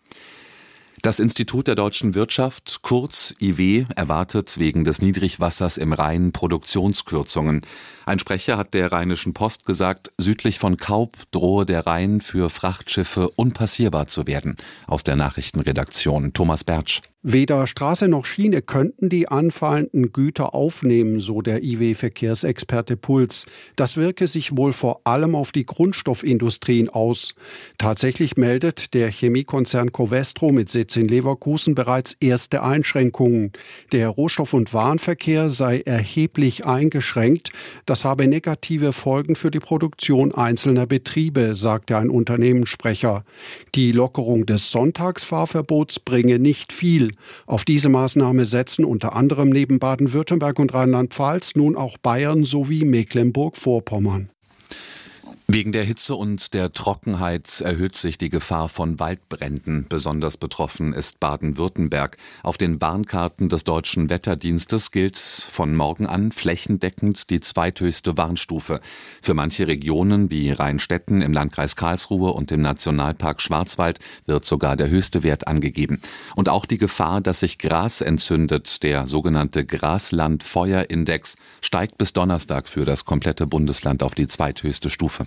Das Institut der deutschen Wirtschaft, kurz I W, erwartet wegen des Niedrigwassers im Rhein Produktionskürzungen. Ein Sprecher hat der Rheinischen Post gesagt, südlich von Kaub drohe der Rhein für Frachtschiffe unpassierbar zu werden. Aus der Nachrichtenredaktion Thomas Bertsch. Weder Straße noch Schiene könnten die anfallenden Güter aufnehmen, so der I W-Verkehrsexperte Puls. Das wirke sich wohl vor allem auf die Grundstoffindustrien aus. Tatsächlich meldet der Chemiekonzern Covestro mit Sitz in Leverkusen bereits erste Einschränkungen. Der Rohstoff- und Warenverkehr sei erheblich eingeschränkt. Das habe negative Folgen für die Produktion einzelner Betriebe, sagte ein Unternehmenssprecher. Die Lockerung des Sonntagsfahrverbots bringe nicht viel. Auf diese Maßnahme setzen unter anderem neben Baden-Württemberg und Rheinland-Pfalz nun auch Bayern sowie Mecklenburg-Vorpommern. Wegen der Hitze und der Trockenheit erhöht sich die Gefahr von Waldbränden. Besonders betroffen ist Baden-Württemberg. Auf den Warnkarten des Deutschen Wetterdienstes gilt von morgen an flächendeckend die zweithöchste Warnstufe. Für manche Regionen wie Rheinstetten im Landkreis Karlsruhe und im Nationalpark Schwarzwald wird sogar der höchste Wert angegeben. Und auch die Gefahr, dass sich Gras entzündet, der sogenannte Graslandfeuerindex, steigt bis Donnerstag für das komplette Bundesland auf die zweithöchste Stufe.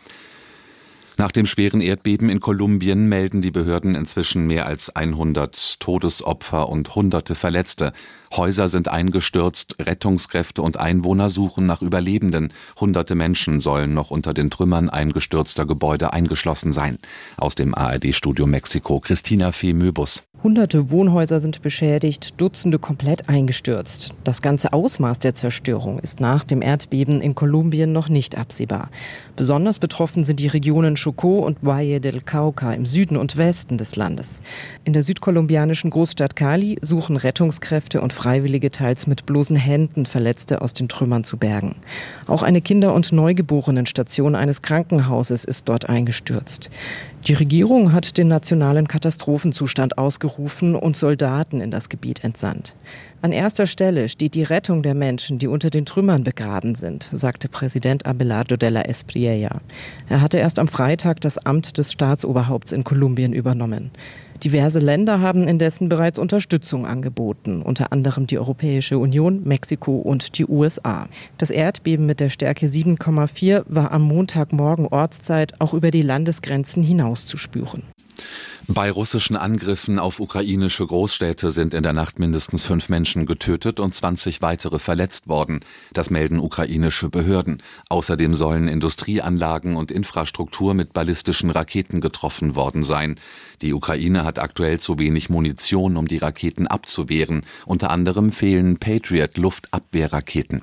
Nach dem schweren Erdbeben in Kolumbien melden die Behörden inzwischen mehr als hundert Todesopfer und Hunderte Verletzte. Häuser sind eingestürzt, Rettungskräfte und Einwohner suchen nach Überlebenden. Hunderte Menschen sollen noch unter den Trümmern eingestürzter Gebäude eingeschlossen sein. Aus dem A R D-Studio Mexiko, Christina Fee-Möbus. Hunderte Wohnhäuser sind beschädigt, Dutzende komplett eingestürzt. Das ganze Ausmaß der Zerstörung ist nach dem Erdbeben in Kolumbien noch nicht absehbar. Besonders betroffen sind die Regionen Chocó und Valle del Cauca im Süden und Westen des Landes. In der südkolumbianischen Großstadt Cali suchen Rettungskräfte und Freiwillige teils mit bloßen Händen Verletzte aus den Trümmern zu bergen. Auch eine Kinder- und Neugeborenenstation eines Krankenhauses ist dort eingestürzt. Die Regierung hat den nationalen Katastrophenzustand ausgerufen und Soldaten in das Gebiet entsandt. An erster Stelle steht die Rettung der Menschen, die unter den Trümmern begraben sind, sagte Präsident Abelardo de la Espriella. Er hatte erst am Freitag das Amt des Staatsoberhaupts in Kolumbien übernommen. Diverse Länder haben indessen bereits Unterstützung angeboten, unter anderem die Europäische Union, Mexiko und die U S A. Das Erdbeben mit der Stärke sieben Komma vier war am Montagmorgen Ortszeit auch über die Landesgrenzen hinaus zu spüren. Bei russischen Angriffen auf ukrainische Großstädte sind in der Nacht mindestens fünf Menschen getötet und zwanzig weitere verletzt worden. Das melden ukrainische Behörden. Außerdem sollen Industrieanlagen und Infrastruktur mit ballistischen Raketen getroffen worden sein. Die Ukraine hat aktuell zu wenig Munition, um die Raketen abzuwehren. Unter anderem fehlen Patriot-Luftabwehrraketen.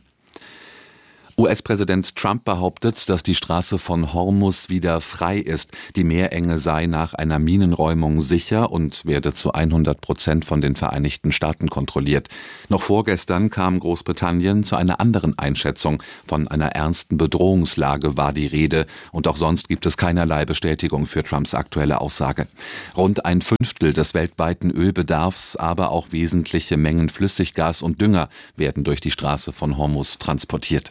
U S-Präsident Trump behauptet, dass die Straße von Hormuz wieder frei ist. Die Meerenge sei nach einer Minenräumung sicher und werde zu hundert Prozent von den Vereinigten Staaten kontrolliert. Noch vorgestern kam Großbritannien zu einer anderen Einschätzung. Von einer ernsten Bedrohungslage war die Rede. Und auch sonst gibt es keinerlei Bestätigung für Trumps aktuelle Aussage. Rund ein Fünftel des weltweiten Ölbedarfs, aber auch wesentliche Mengen Flüssiggas und Dünger werden durch die Straße von Hormuz transportiert.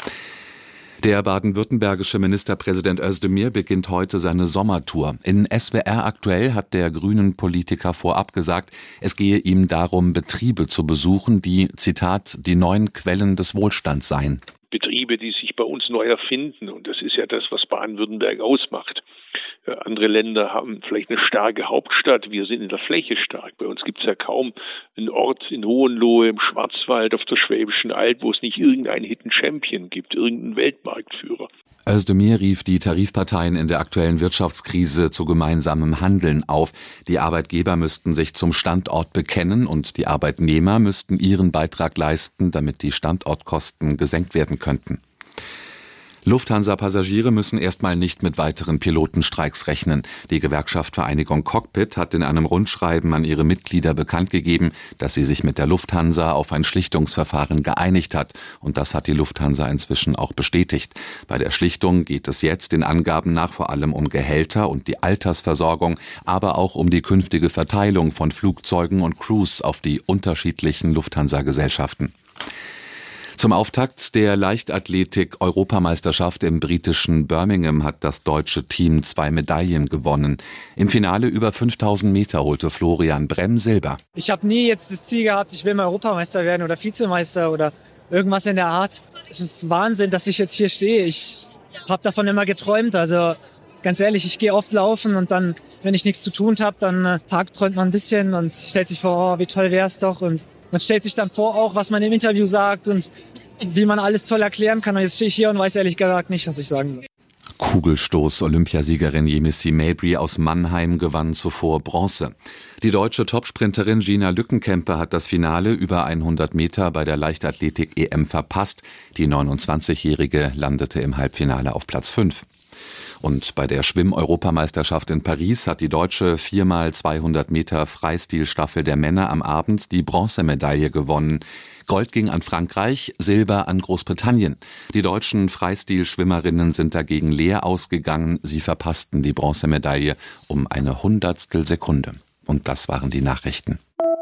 Der baden-württembergische Ministerpräsident Özdemir beginnt heute seine Sommertour. In S W R aktuell hat der Grünen-Politiker vorab gesagt, es gehe ihm darum, Betriebe zu besuchen, die, Zitat, die neuen Quellen des Wohlstands seien. Betriebe, die sich bei uns neu erfinden. Und das ist ja das, was Baden-Württemberg ausmacht. Andere Länder haben vielleicht eine starke Hauptstadt. Wir sind in der Fläche stark. Bei uns gibt es ja kaum einen Ort in Hohenlohe, im Schwarzwald, auf der Schwäbischen Alb, wo es nicht irgendeinen Hidden Champion gibt, irgendeinen Weltmarktführer. Özdemir rief die Tarifparteien in der aktuellen Wirtschaftskrise zu gemeinsamem Handeln auf. Die Arbeitgeber müssten sich zum Standort bekennen und die Arbeitnehmer müssten ihren Beitrag leisten, damit die Standortkosten gesenkt werden könnten. Lufthansa-Passagiere müssen erstmal nicht mit weiteren Pilotenstreiks rechnen. Die Gewerkschaft Vereinigung Cockpit hat in einem Rundschreiben an ihre Mitglieder bekannt gegeben, dass sie sich mit der Lufthansa auf ein Schlichtungsverfahren geeinigt hat. Und das hat die Lufthansa inzwischen auch bestätigt. Bei der Schlichtung geht es jetzt den Angaben nach vor allem um Gehälter und die Altersversorgung, aber auch um die künftige Verteilung von Flugzeugen und Crews auf die unterschiedlichen Lufthansa-Gesellschaften. Zum Auftakt der Leichtathletik-Europameisterschaft im britischen Birmingham hat das deutsche Team zwei Medaillen gewonnen. Im Finale über fünftausend Meter holte Florian Bremm Silber. Ich habe nie jetzt das Ziel gehabt, ich will mal Europameister werden oder Vizemeister oder irgendwas in der Art. Es ist Wahnsinn, dass ich jetzt hier stehe. Ich habe davon immer geträumt. Also ganz ehrlich, ich gehe oft laufen und dann, wenn ich nichts zu tun habe, dann äh, tagträumt man ein bisschen und stellt sich vor, oh, wie toll wär's doch. Und man stellt sich dann vor, auch was man im Interview sagt und wie man alles toll erklären kann. Und jetzt stehe ich hier und weiß ehrlich gesagt nicht, was ich sagen soll. Kugelstoß-Olympiasiegerin Yemisi Mabry aus Mannheim gewann zuvor Bronze. Die deutsche Topsprinterin Gina Lückenkämpe hat das Finale über hundert Meter bei der Leichtathletik-E M verpasst. Die neunundzwanzigjährige landete im Halbfinale auf Platz fünf. Und bei der Schwimm-Europameisterschaft in Paris hat die deutsche vier mal zweihundert Meter Freistilstaffel der Männer am Abend die Bronzemedaille gewonnen. Gold ging an Frankreich, Silber an Großbritannien. Die deutschen Freistilschwimmerinnen sind dagegen leer ausgegangen. Sie verpassten die Bronzemedaille um eine Hundertstel Sekunde. Und das waren die Nachrichten.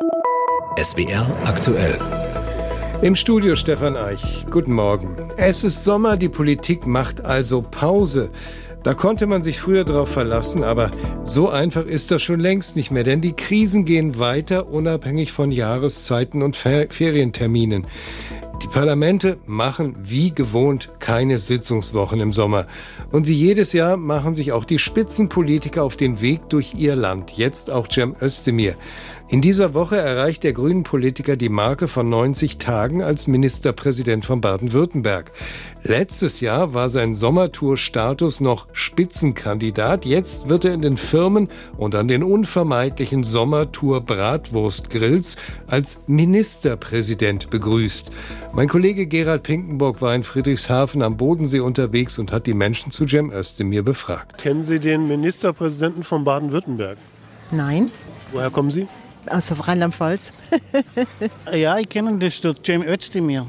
S W R aktuell. Im Studio Stefan Eich. Guten Morgen. Es ist Sommer, die Politik macht also Pause. Da konnte man sich früher drauf verlassen, aber so einfach ist das schon längst nicht mehr, denn die Krisen gehen weiter, unabhängig von Jahreszeiten und Ferienterminen. Die Parlamente machen wie gewohnt keine Sitzungswochen im Sommer. Und wie jedes Jahr machen sich auch die Spitzenpolitiker auf den Weg durch ihr Land, jetzt auch Cem Özdemir. In dieser Woche erreicht der Grünen-Politiker die Marke von neunzig Tagen als Ministerpräsident von Baden-Württemberg. Letztes Jahr war sein Sommertour-Status noch Spitzenkandidat. Jetzt wird er in den Firmen und an den unvermeidlichen Sommertour-Bratwurstgrills als Ministerpräsident begrüßt. Mein Kollege Gerald Pinkenburg war in Friedrichshafen am Bodensee unterwegs und hat die Menschen zu Cem Özdemir befragt. Kennen Sie den Ministerpräsidenten von Baden-Württemberg? Nein. Woher kommen Sie? Aus Rheinland-Pfalz. Ja, ich kenne das, der Cem Özdemir.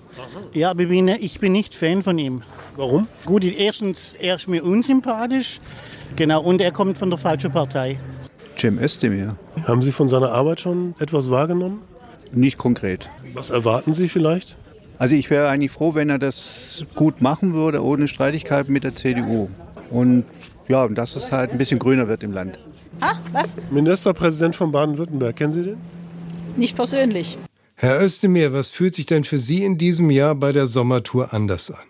Ja, aber ich bin, ich bin nicht Fan von ihm. Warum? Gut, erstens, er ist mir unsympathisch. Genau, und er kommt von der falschen Partei. Cem Özdemir. Haben Sie von seiner Arbeit schon etwas wahrgenommen? Nicht konkret. Was erwarten Sie vielleicht? Also ich wäre eigentlich froh, wenn er das gut machen würde, ohne Streitigkeiten mit der C D U. Und ja, dass es halt ein bisschen grüner wird im Land. Ah, was? Ministerpräsident von Baden-Württemberg, kennen Sie den? Nicht persönlich. Herr Özdemir, was fühlt sich denn für Sie in diesem Jahr bei der Sommertour anders an?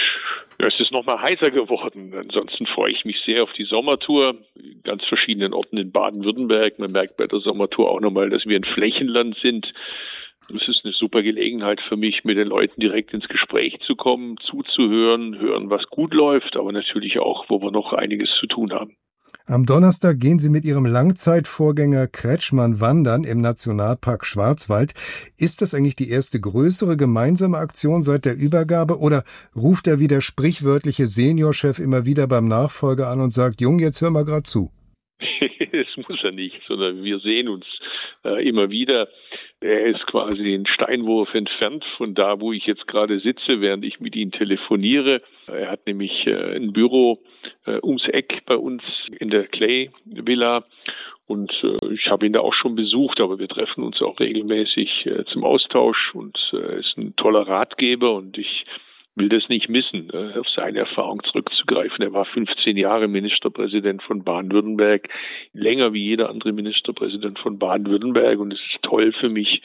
Ja, es ist noch mal heißer geworden. Ansonsten freue ich mich sehr auf die Sommertour. In ganz verschiedenen Orten in Baden-Württemberg. Man merkt bei der Sommertour auch nochmal, dass wir ein Flächenland sind. Es ist eine super Gelegenheit für mich, mit den Leuten direkt ins Gespräch zu kommen, zuzuhören, hören, was gut läuft, aber natürlich auch, wo wir noch einiges zu tun haben. Am Donnerstag gehen Sie mit Ihrem Langzeitvorgänger Kretschmann wandern im Nationalpark Schwarzwald. Ist das eigentlich die erste größere gemeinsame Aktion seit der Übergabe oder ruft er wie der sprichwörtliche Seniorchef immer wieder beim Nachfolger an und sagt, Jung, jetzt hör mal grad zu? Das muss er nicht, sondern wir sehen uns äh, immer wieder. Er ist quasi einen Steinwurf entfernt von da, wo ich jetzt gerade sitze, während ich mit ihm telefoniere. Er hat nämlich äh, ein Büro äh, ums Eck bei uns in der Clay Villa und äh, ich habe ihn da auch schon besucht, aber wir treffen uns auch regelmäßig äh, zum Austausch und er äh, ist ein toller Ratgeber und ich will das nicht missen, äh, auf seine Erfahrung zurückzugreifen. Er war fünfzehn Jahre Ministerpräsident von Baden-Württemberg, länger wie jeder andere Ministerpräsident von Baden-Württemberg und es ist toll für mich,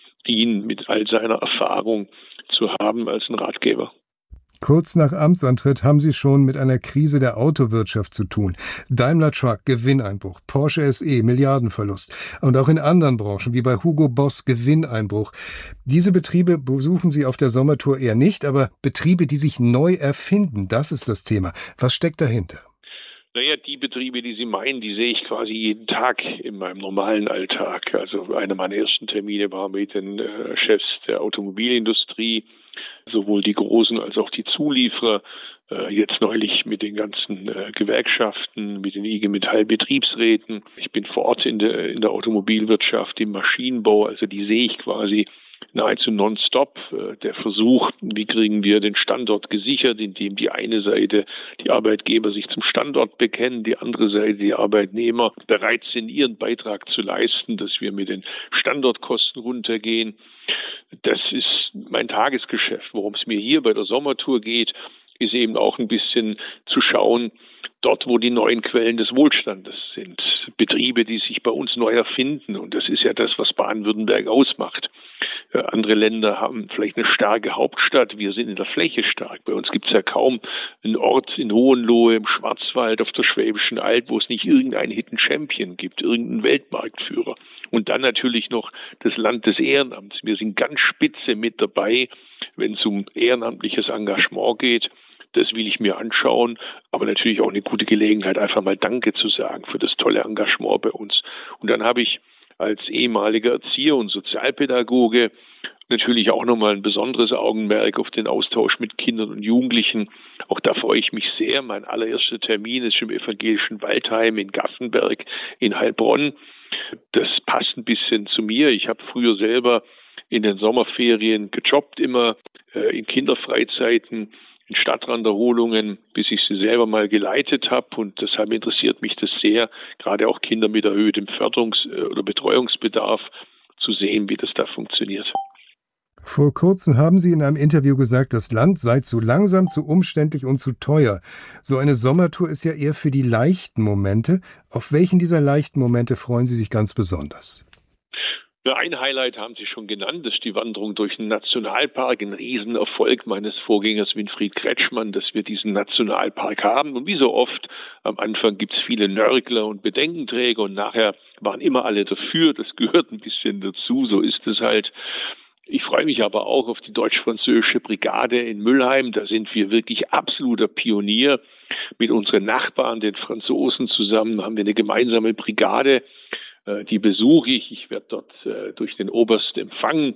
ihn mit all seiner Erfahrung zu haben als ein Ratgeber. Kurz nach Amtsantritt haben Sie schon mit einer Krise der Autowirtschaft zu tun. Daimler Truck, Gewinneinbruch, Porsche S E, Milliardenverlust. Und auch in anderen Branchen, wie bei Hugo Boss, Gewinneinbruch. Diese Betriebe besuchen Sie auf der Sommertour eher nicht, aber Betriebe, die sich neu erfinden, das ist das Thema. Was steckt dahinter? Naja, die Betriebe, die Sie meinen, die sehe ich quasi jeden Tag in meinem normalen Alltag. Also einer meiner ersten Termine war mit den äh, Chefs der Automobilindustrie, sowohl die Großen als auch die Zulieferer, äh, jetzt neulich mit den ganzen äh, Gewerkschaften, mit den I G Metall-Betriebsräten. Ich bin vor Ort in der, in der Automobilwirtschaft, im Maschinenbau, also die sehe ich quasi nahezu nonstop. Äh, der Versuch, wie kriegen wir den Standort gesichert, indem die eine Seite die Arbeitgeber sich zum Standort bekennen, die andere Seite die Arbeitnehmer bereit sind, ihren Beitrag zu leisten, dass wir mit den Standortkosten runtergehen. Das ist mein Tagesgeschäft. Worum es mir hier bei der Sommertour geht, ist eben auch ein bisschen zu schauen, dort, wo die neuen Quellen des Wohlstandes sind. Betriebe, die sich bei uns neu erfinden. Und das ist ja das, was Baden-Württemberg ausmacht. Äh, andere Länder haben vielleicht eine starke Hauptstadt. Wir sind in der Fläche stark. Bei uns gibt es ja kaum einen Ort in Hohenlohe, im Schwarzwald, auf der Schwäbischen Alb, wo es nicht irgendeinen Hidden Champion gibt, irgendeinen Weltmarktführer. Und dann natürlich noch das Land des Ehrenamts. Wir sind ganz spitze mit dabei, wenn es um ehrenamtliches Engagement geht. Das will ich mir anschauen, aber natürlich auch eine gute Gelegenheit, einfach mal Danke zu sagen für das tolle Engagement bei uns. Und dann habe ich als ehemaliger Erzieher und Sozialpädagoge natürlich auch nochmal ein besonderes Augenmerk auf den Austausch mit Kindern und Jugendlichen. Auch da freue ich mich sehr. Mein allererster Termin ist im evangelischen Waldheim in Gaffenberg in Heilbronn. Das passt ein bisschen zu mir. Ich habe früher selber in den Sommerferien gejobbt, immer äh, in Kinderfreizeiten, in Stadtranderholungen, bis ich sie selber mal geleitet habe. Und deshalb interessiert mich das sehr, gerade auch Kinder mit erhöhtem Förderungs- oder Betreuungsbedarf zu sehen, wie das da funktioniert. Vor kurzem haben Sie in einem Interview gesagt, das Land sei zu langsam, zu umständlich und zu teuer. So eine Sommertour ist ja eher für die leichten Momente. Auf welchen dieser leichten Momente freuen Sie sich ganz besonders? Ja, ein Highlight haben Sie schon genannt, das ist die Wanderung durch den Nationalpark, ein Riesenerfolg meines Vorgängers Winfried Kretschmann, dass wir diesen Nationalpark haben. Und wie so oft, am Anfang gibt es viele Nörgler und Bedenkenträger und nachher waren immer alle dafür. Das gehört ein bisschen dazu, so ist es halt. Ich freue mich aber auch auf die deutsch-französische Brigade in Mülheim. Da sind wir wirklich absoluter Pionier. Mit unseren Nachbarn, den Franzosen zusammen, haben wir eine gemeinsame Brigade. Die besuche ich. Ich werde dort äh, durch den Oberst empfangen.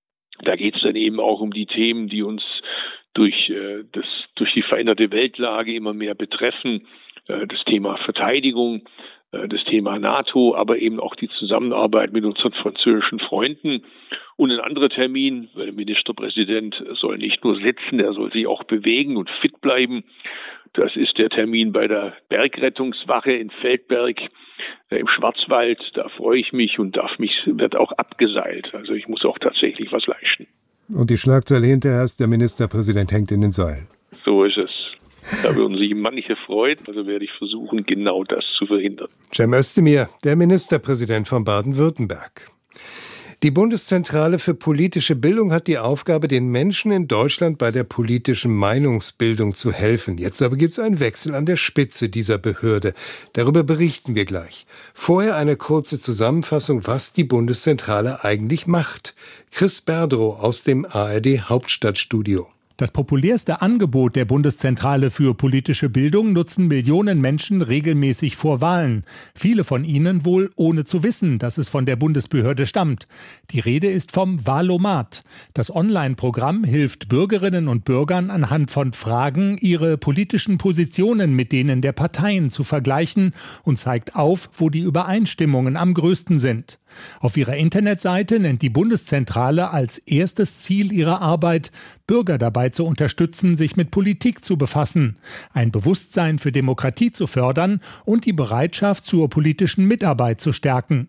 Da geht es dann eben auch um die Themen, die uns durch, äh, das, durch die veränderte Weltlage immer mehr betreffen. Äh, das Thema Verteidigung, äh, das Thema NATO, aber eben auch die Zusammenarbeit mit unseren französischen Freunden. Und ein anderer Termin, weil der Ministerpräsident soll nicht nur sitzen, er soll sich auch bewegen und fit bleiben. Das ist der Termin bei der Bergrettungswache in Feldberg äh, im Schwarzwald. Da freue ich mich und darf mich, wird auch abgeseilt. Also ich muss auch tatsächlich was leisten. Und die Schlagzeile hinterher ist, der Ministerpräsident hängt in den Seilen. So ist es. Da würden sich manche freuen. Also werde ich versuchen, genau das zu verhindern. Cem Özdemir, der Ministerpräsident von Baden-Württemberg. Die Bundeszentrale für politische Bildung hat die Aufgabe, den Menschen in Deutschland bei der politischen Meinungsbildung zu helfen. Jetzt aber gibt es einen Wechsel an der Spitze dieser Behörde. Darüber berichten wir gleich. Vorher eine kurze Zusammenfassung, was die Bundeszentrale eigentlich macht. Chris Berdrow aus dem A R D Hauptstadtstudio. Das populärste Angebot der Bundeszentrale für politische Bildung nutzen Millionen Menschen regelmäßig vor Wahlen. Viele von ihnen wohl ohne zu wissen, dass es von der Bundesbehörde stammt. Die Rede ist vom Wahlomat. Das Online-Programm hilft Bürgerinnen und Bürgern anhand von Fragen, ihre politischen Positionen mit denen der Parteien zu vergleichen und zeigt auf, wo die Übereinstimmungen am größten sind. Auf ihrer Internetseite nennt die Bundeszentrale als erstes Ziel ihrer Arbeit, Bürger dabei zu unterstützen, sich mit Politik zu befassen, ein Bewusstsein für Demokratie zu fördern und die Bereitschaft zur politischen Mitarbeit zu stärken.